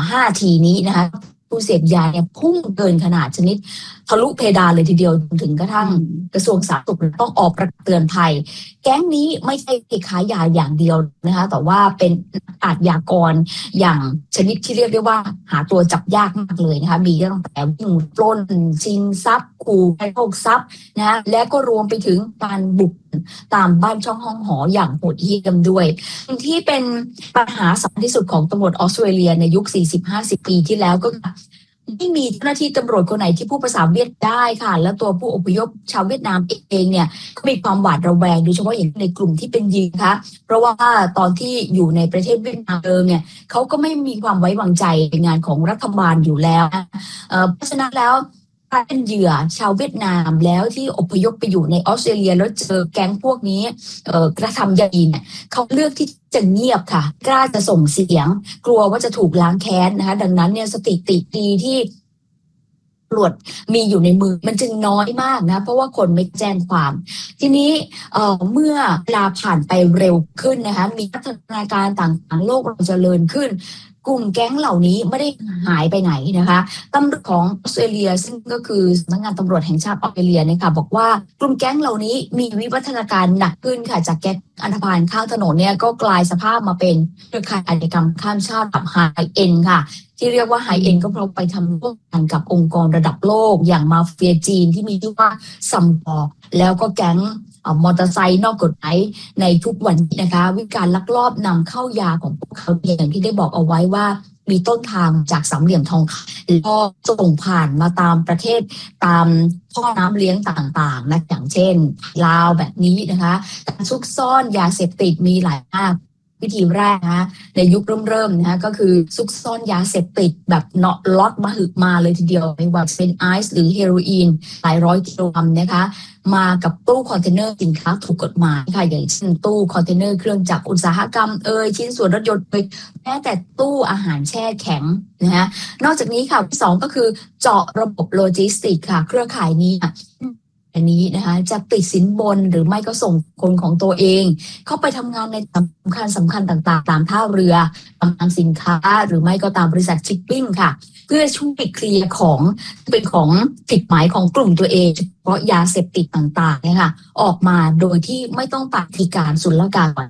5 ทีนี้นะคะผู้เสพยาเนี่ยพุ่งเกินขนาดชนิดทะลุเพดานเลยทีเดียวถึงกระทั่งกระทรวงสาธารณสุขต้องออกประกาศเตือนภัยแก๊งนี้ไม่ใช่ค้ายาอย่างเดียวนะคะแต่ว่าเป็นอาชญากรอย่างชนิดที่เรียกได้ว่าหาตัวจับยากมากเลยนะคะมีตั้งแต่วิ่งปล้นชิงทรัพย์ขู่ให้โชคทรัพย์นะและก็รวมไปถึงการบุกตามบ้านช่องห้องหออย่างโหดเหี้ยมด้วยที่เป็นปัญหาสำคัญที่สุดของตำรวจออสเตรเลียในยุค 40-50 ปีที่แล้วก็ไม่มีเจ้าหน้าที่ตำรวจคนไหนที่พูดภาษาเวียดได้ค่ะแล้วตัวผู้อพยพชาวเวียดนามเองเนี่ยก็มีความหวาดระแวงโดยเฉพาะอย่างในกลุ่มที่เป็นยิงค่ะเพราะว่าตอนที่อยู่ในประเทศเวียดนามเนี่ยเขาก็ไม่มีความไว้วางใจในงานของรัฐบาลอยู่แล้วเพราะฉะนั้นแล้วเป็นเหยื่อชาวเวียดนามแล้วที่อพยพไปอยู่ในออสเตรเลียแล้วเจอแก๊งพวกนี้กระทำอย่างนี้เนี่ยเขาเลือกที่จะเงียบค่ะกล้าจะส่งเสียงกลัวว่าจะถูกล้างแค้นนะคะดังนั้นเนี่ยสถิติดีที่ตำรวจมีอยู่ในมือมันจึงน้อยมากนะเพราะว่าคนไม่แจ้งความทีนี้เมื่อเวลาผ่านไปเร็วขึ้นนะคะมีพัฒนาการต่างๆโลกเราเจริญขึ้นกลุ่มแก๊งเหล่านี้ไม่ได้หายไปไหนนะคะตำรวจของออสเตรเลียซึ่งก็คือสำนักงานตำรวจแห่งชาติออสเตรเลียเนี่ยค่ะบอกว่ากลุ่มแก๊งเหล่านี้มีวิวัฒนาการหนักขึ้นค่ะจากแก๊งอันธพาลข้างถนนเนี่ยก็กลายสภาพมาเป็นเครือข่ายอาชญากรรมข้ามชาติแบบไฮเอ็นค่ะที่เรียกว่าไฮเอ็นก็เพราะไปทำร่วมกันกับองค์กรระดับโลกอย่างมาเฟียจีนที่มีชื่อว่าซัมปอแล้วก็แก๊งมอเตอร์ไซค์นอกกฎหมายในทุกวันนี้นะคะวิการลักลอบนำเข้ายาของพวกเขาอย่างที่ได้บอกเอาไว้ว่ามีต้นทางจาก3 เหลี่ยมทองคำแล้วก็ส่งผ่านมาตามประเทศตามท่อน้ำเลี้ยงต่างๆนะอย่างเช่นลาวแบบนี้นะคะการซุกซ่อนยาเสพติดมีหลายมากวิธีแรกนะในยุคเริ่มๆนะก็คือซุกซ่อนยาเสพติดแบบเนาะล็อตมาเลยทีเดียวไม่ว่าเป็นไอซ์หรือเฮโรอีนหลายร้อยกิโลกรัมนะคะมากับตู้คอนเทนเนอร์สินค้าถูกกฎหมายค่ะอย่างเช่นตู้คอนเทนเนอร์เครื่องจักรอุตสาหกรรมชิ้นส่วนรถยนต์แม้แต่ตู้อาหารแช่แข็งนะคะนอกจากนี้ค่ะที่2ก็คือเจาะระบบโลจิสติกค่ะเครือข่ายนี้อันนี้นะคะจะติดสินบนหรือไม่ก็ส่งคนของตัวเองเข้าไปทำงานในสำคัญต่างๆตามท่าเรือทำงานสินค้าหรือไม่ก็ตามบริษัทชิปปิ้งค่ะเพื่อช่วยเคลียร์ของเป็นของผิดหมายของกลุ่มตัวเองเฉพาะยาเสพติดต่างๆเนี่ยค่ะออกมาโดยที่ไม่ต้องปฏิการศุลกากร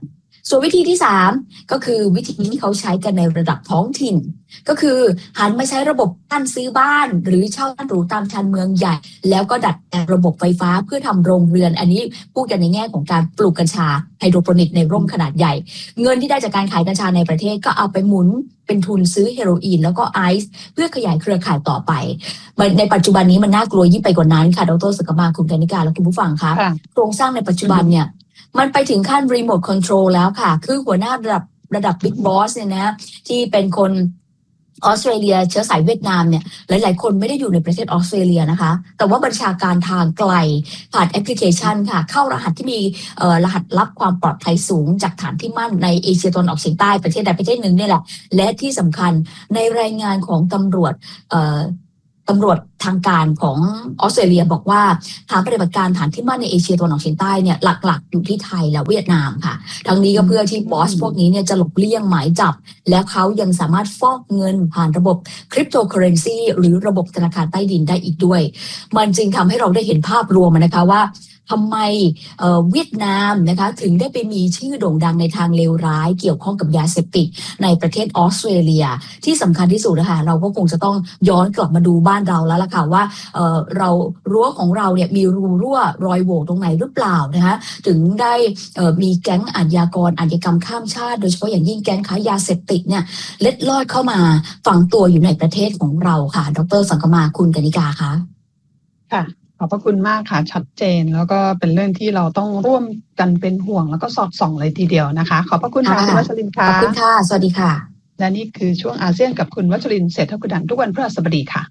ส่วนวิธีที่3ก็คือวิธีที่เขาใช้กันในระดับท้องถิ่นก็คือหันมาใช้ระบบการซื้อบ้านหรือเช่าบ้านหรูตามชานเมืองใหญ่แล้วก็ดัดแปลงระบบไฟฟ้าเพื่อทำโรงเรือนอันนี้พูดกันในแง่ของการปลูกกัญชาไฮโดรโปนิกในร่มขนาดใหญ่เงินที่ได้จากการขายกัญชาในประเทศก็เอาไปหมุนเป็นทุนซื้อเฮโรอีนแล้วก็ไอซ์เพื่อขยายเครือข่ายต่อไปในปัจจุบันนี้มันน่ากลัวยิ่งไปกว่านั้นค่ะดร.สุกมาคุณกนิกาและคุณผู้ฟังคะโครงสร้างในปัจจุบันเนี่ยมันไปถึงขั้นรีโมทคอนโทรลแล้วค่ะคือหัวหน้าระดับบิ๊กบอสเนี่ยนะที่เป็นคนออสเตรเลียเชื้อสายเวียดนามเนี่ยหลายๆคนไม่ได้อยู่ในประเทศออสเตรเลียนะคะแต่ว่าบัญชาการทางไกลผ่านแอปพลิเคชันค่ะเข้ารหัสที่มีรหัสลับความปลอดภัยสูงจากฐานที่มั่นในเอเชียตะวันออกเฉียงใต้ประเทศใดประเทศหนึ่งเนี่ยแหละและที่สำคัญในรายงานของตำรวจทางการของออสเตรเลียบอกว่าฐานปฏิบัติการฐานที่มั่นในเอเชียตะวันออกเฉียงใต้เนี่ยหลักๆอยู่ที่ไทยและเวียดนามค่ะทั้งนี้ก็เพื่อที่บอสพวกนี้เนี่ยจะหลบเลี่ยงหมายจับและเขายังสามารถฟอกเงินผ่านระบบคริปโตเคอเรนซีหรือระบบธนาคารใต้ดินได้อีกด้วยมันจึงทำให้เราได้เห็นภาพรวมนะคะว่าทำไมเวียดนามนะคะถึงได้ไปมีชื่อโด่งดังในทางเลวร้ายเกี่ยวข้องกับยาเสพติดในประเทศออสเตรเลียที่สำคัญที่สุดนะคะเราก็คงจะต้องย้อนกลับมาดูบ้านเราแล้วล่ะค่ะว่าเรารั้วของเราเนี่ยมีรูรั่วรอยโหว่ตรงไหนหรือเปล่านะคะถึงได้มีแก๊งอาชญากรอาชญากรรมข้ามชาติโดยเฉพาะอย่างยิ่งแก๊งค้ายาเสพติดเนี่ยเล็ดลอดเข้ามาฝังตัวอยู่ในประเทศของเราค่ะดร.สังกมาคุณกนิกาคะค่ะขอบพระคุณมากค่ะชัดเจนแล้วก็เป็นเรื่องที่เราต้องร่วมกันเป็นห่วงแล้วก็สอดส่องเลยทีเดียวนะคะขอบพระคุณค่ะคุณวัชรินทร์ค่ะขอบคุณค่ะสวัสดีค่ะและนี่คือช่วงอาเซียนกับคุณวัชรินทร์เศรษฐกุดันทุกวันพฤหัสบดีค่ะ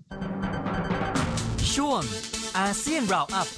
ช่วงอาเซียนราวอัพ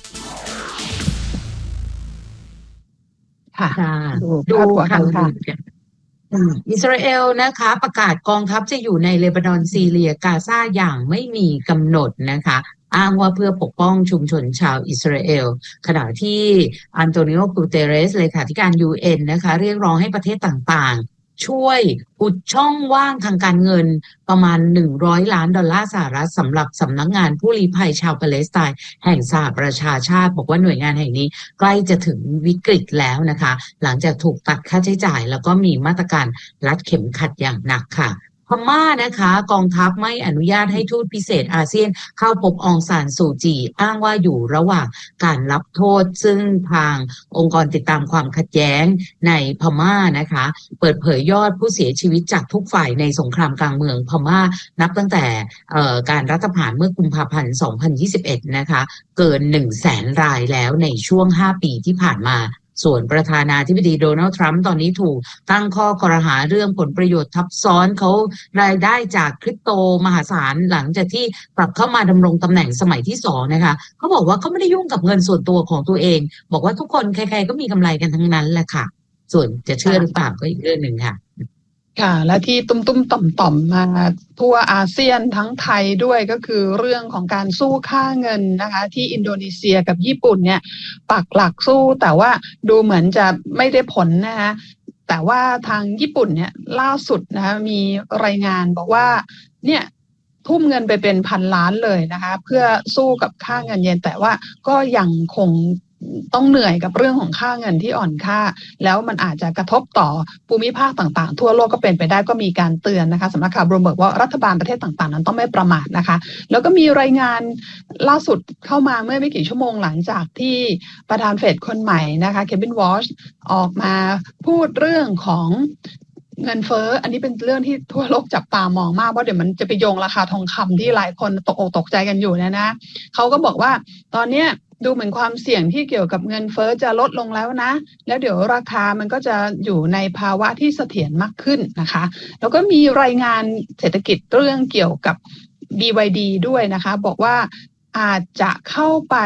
ค่ะดูข่าวค่ะอิสราเอลนะคะประกาศกองทัพจะอยู่ในเลบานอนซีเรียกาซาอย่างไม่มีกำหนดนะคะอ้างว่าเพื่อปกป้องชุมชนชาวอิสราเอลขณะที่อันโตนิโอ กูเตเรสเลขาธิการ UN นะคะเรียกร้องให้ประเทศต่างๆช่วยอุดช่องว่างทางการเงินประมาณ$100 ล้านสหรัฐสำหรับสำนักงานผู้ลี้ภัยชาวปาเลสไตน์แห่งสหประชาชาติบอกว่าหน่วยงานแห่งนี้ใกล้จะถึงวิกฤตแล้วนะคะหลังจากถูกตัดค่าใช้จ่ายแล้วก็มีมาตรการรัดเข็มขัดอย่างหนักค่ะพม่านะคะกองทัพไม่อนุญาตให้ทูตพิเศษอาเซียนเข้าพบองซานซูจีอ้างว่าอยู่ระหว่างการรับโทษซึ่งทางองค์กรติดตามความขัดแย้งในพม่านะคะเปิดเผยยอดผู้เสียชีวิตจากทุกฝ่ายในสงครามกลางเมืองพม่านับตั้งแต่การรัฐประหารเมื่อกุมภาพันธ์ 2021 นะคะเกิน 100,000 รายแล้วในช่วง 5 ปีที่ผ่านมาส่วนประธานาธิบดีโดนัลด์ทรัมป์ตอนนี้ถูกตั้งข้อกล่าวหาเรื่องผลประโยชน์ทับซ้อนเขารายได้จากคริปโตมหาศาลหลังจากที่กลับเข้ามาดำรงตำแหน่งสมัยที่2นะคะเขาบอกว่าเขาไม่ได้ยุ่งกับเงินส่วนตัวของตัวเองบอกว่าทุกคนใครๆก็มีกำไรกันทั้งนั้นแหละค่ะส่วนจะเชื่อหรือเปล่าก็อีกเรื่องนึงค่ะค่ะและที่ตุ้มๆต่อมๆมาทั่วอาเซียนทั้งไทยด้วยก็คือเรื่องของการสู้ค่าเงินนะคะที่อินโดนีเซียกับญี่ปุ่นเนี่ยปักหลักสู้แต่ว่าดูเหมือนจะไม่ได้ผลนะคะแต่ว่าทางญี่ปุ่นเนี่ยล่าสุดนะคะมีรายงานบอกว่าเนี่ยทุ่มเงินไปเป็น1,000 ล้านเลยนะคะเพื่อสู้กับค่าเงินเยนแต่ว่าก็ยังคงต้องเหนื่อยกับเรื่องของค่าเงินที่อ่อนค่าแล้วมันอาจจะกระทบต่อภูมิภาคต่างๆทั่วโลกก็เป็นไปได้ก็มีการเตือนนะคะสำนักข่าวบลูมเบิร์กว่ารัฐบาลประเทศต่างๆนั้นต้องไม่ประมาทนะคะแล้วก็มีรายงานล่าสุดเข้ามาเมื่อไม่กี่ชั่วโมงหลังจากที่ประธานเฟดคนใหม่นะคะเควินวอชออกมาพูดเรื่องของเงินเฟ้ออันนี้เป็นเรื่องที่ทั่วโลกจับตามองมากเพราะเดี๋ยวมันจะไปโยงราคาทองคำที่หลายคนตกอกตกใจกันอยู่นะเขาก็บอกว่าตอนเนี้ยดูเหมือนความเสี่ยงที่เกี่ยวกับเงินเฟ้อจะลดลงแล้วนะแล้วเดี๋ยวราคามันก็จะอยู่ในภาวะที่เสถียรมากขึ้นนะคะแล้วก็มีรายงานเศรษฐกิจเรื่องเกี่ยวกับ BYD ด้วยนะคะบอกว่าอาจจะเข้าไป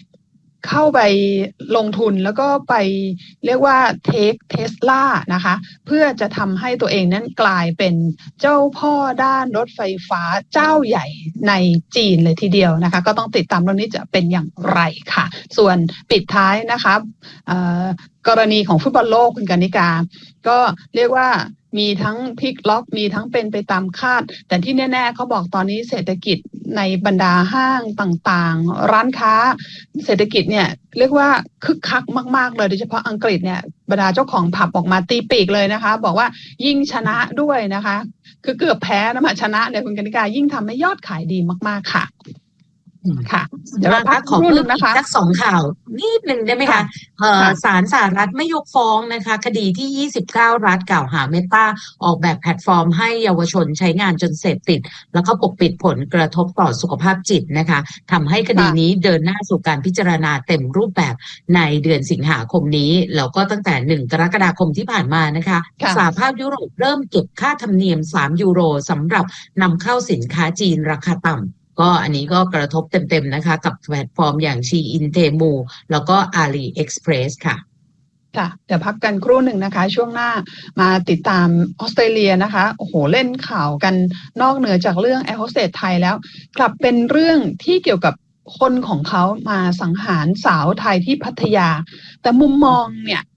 ลงทุนแล้วก็ไปเรียกว่าเทคเทสลานะคะเพื่อจะทำให้ตัวเองนั้นกลายเป็นเจ้าพ่อด้านรถไฟฟ้าเจ้าใหญ่ในจีนเลยทีเดียวนะคะก็ต้องติดตามเรื่องนี้จะเป็นอย่างไรค่ะส่วนปิดท้ายนะคะกรณีของฟุตบอลโลกคุณกนิกาก็เรียกว่ามีทั้งพลิกล็อกมีทั้งเป็นไปตามคาดแต่ที่แน่ๆเขาบอกตอนนี้เศรษฐกิจในบรรดาห้างต่างๆร้านค้าเศรษฐกิจเนี่ยเรียกว่าคึกคักมากๆเลยโดยเฉพาะอังกฤษเนี่ยบรรดาเจ้าของผับออกมาตีปีกเลยนะคะบอกว่ายิ่งชนะด้วยนะคะคือเกือบแพ้นะมาชนะเนี่ยคุณกนิกายิ่งทำให้ยอดขายดีมากๆค่ะค่ะเดี๋ยวเราพักขอพูดนะคะสัก2 ข่าวนิดนึงได้ไหมคะศาลสหรัฐไม่ยกฟ้องนะคะคดีที่29รัฐกล่าวหาเมตาออกแบบแพลตฟอร์มให้เยาวชนใช้งานจนเสพติดแล้วก็ปกปิดผลกระทบต่อสุขภาพจิตนะคะทำให้คดีนี้เดินหน้าสู่การพิจารณาเต็มรูปแบบในเดือนสิงหาคมนี้แล้วก็ตั้งแต่1 กรกฎาคมที่ผ่านมานะคะสหภาพยุโรปเริ่มเก็บค่าธรรมเนียม3 ยูโรสำหรับนำเข้าสินค้าจีนราคาต่ำก็อันนี้ก็กระทบเต็มๆนะคะกับแพลตฟอร์มอย่าง Shein Temu แล้วก็ AliExpress ค่ะค่ะเดี๋ยวพักกันครู่หนึ่งนะคะช่วงหน้ามาติดตามออสเตรเลียนะคะโอ้โหเล่นข่าวกันนอกเหนือจากเรื่องแอร์โฮสเตสไทยแล้วกลับเป็นเรื่องที่เกี่ยวกับคนของเขามาสังหารสาวไทยที่พัทยาแต่มุมมองเนี่ย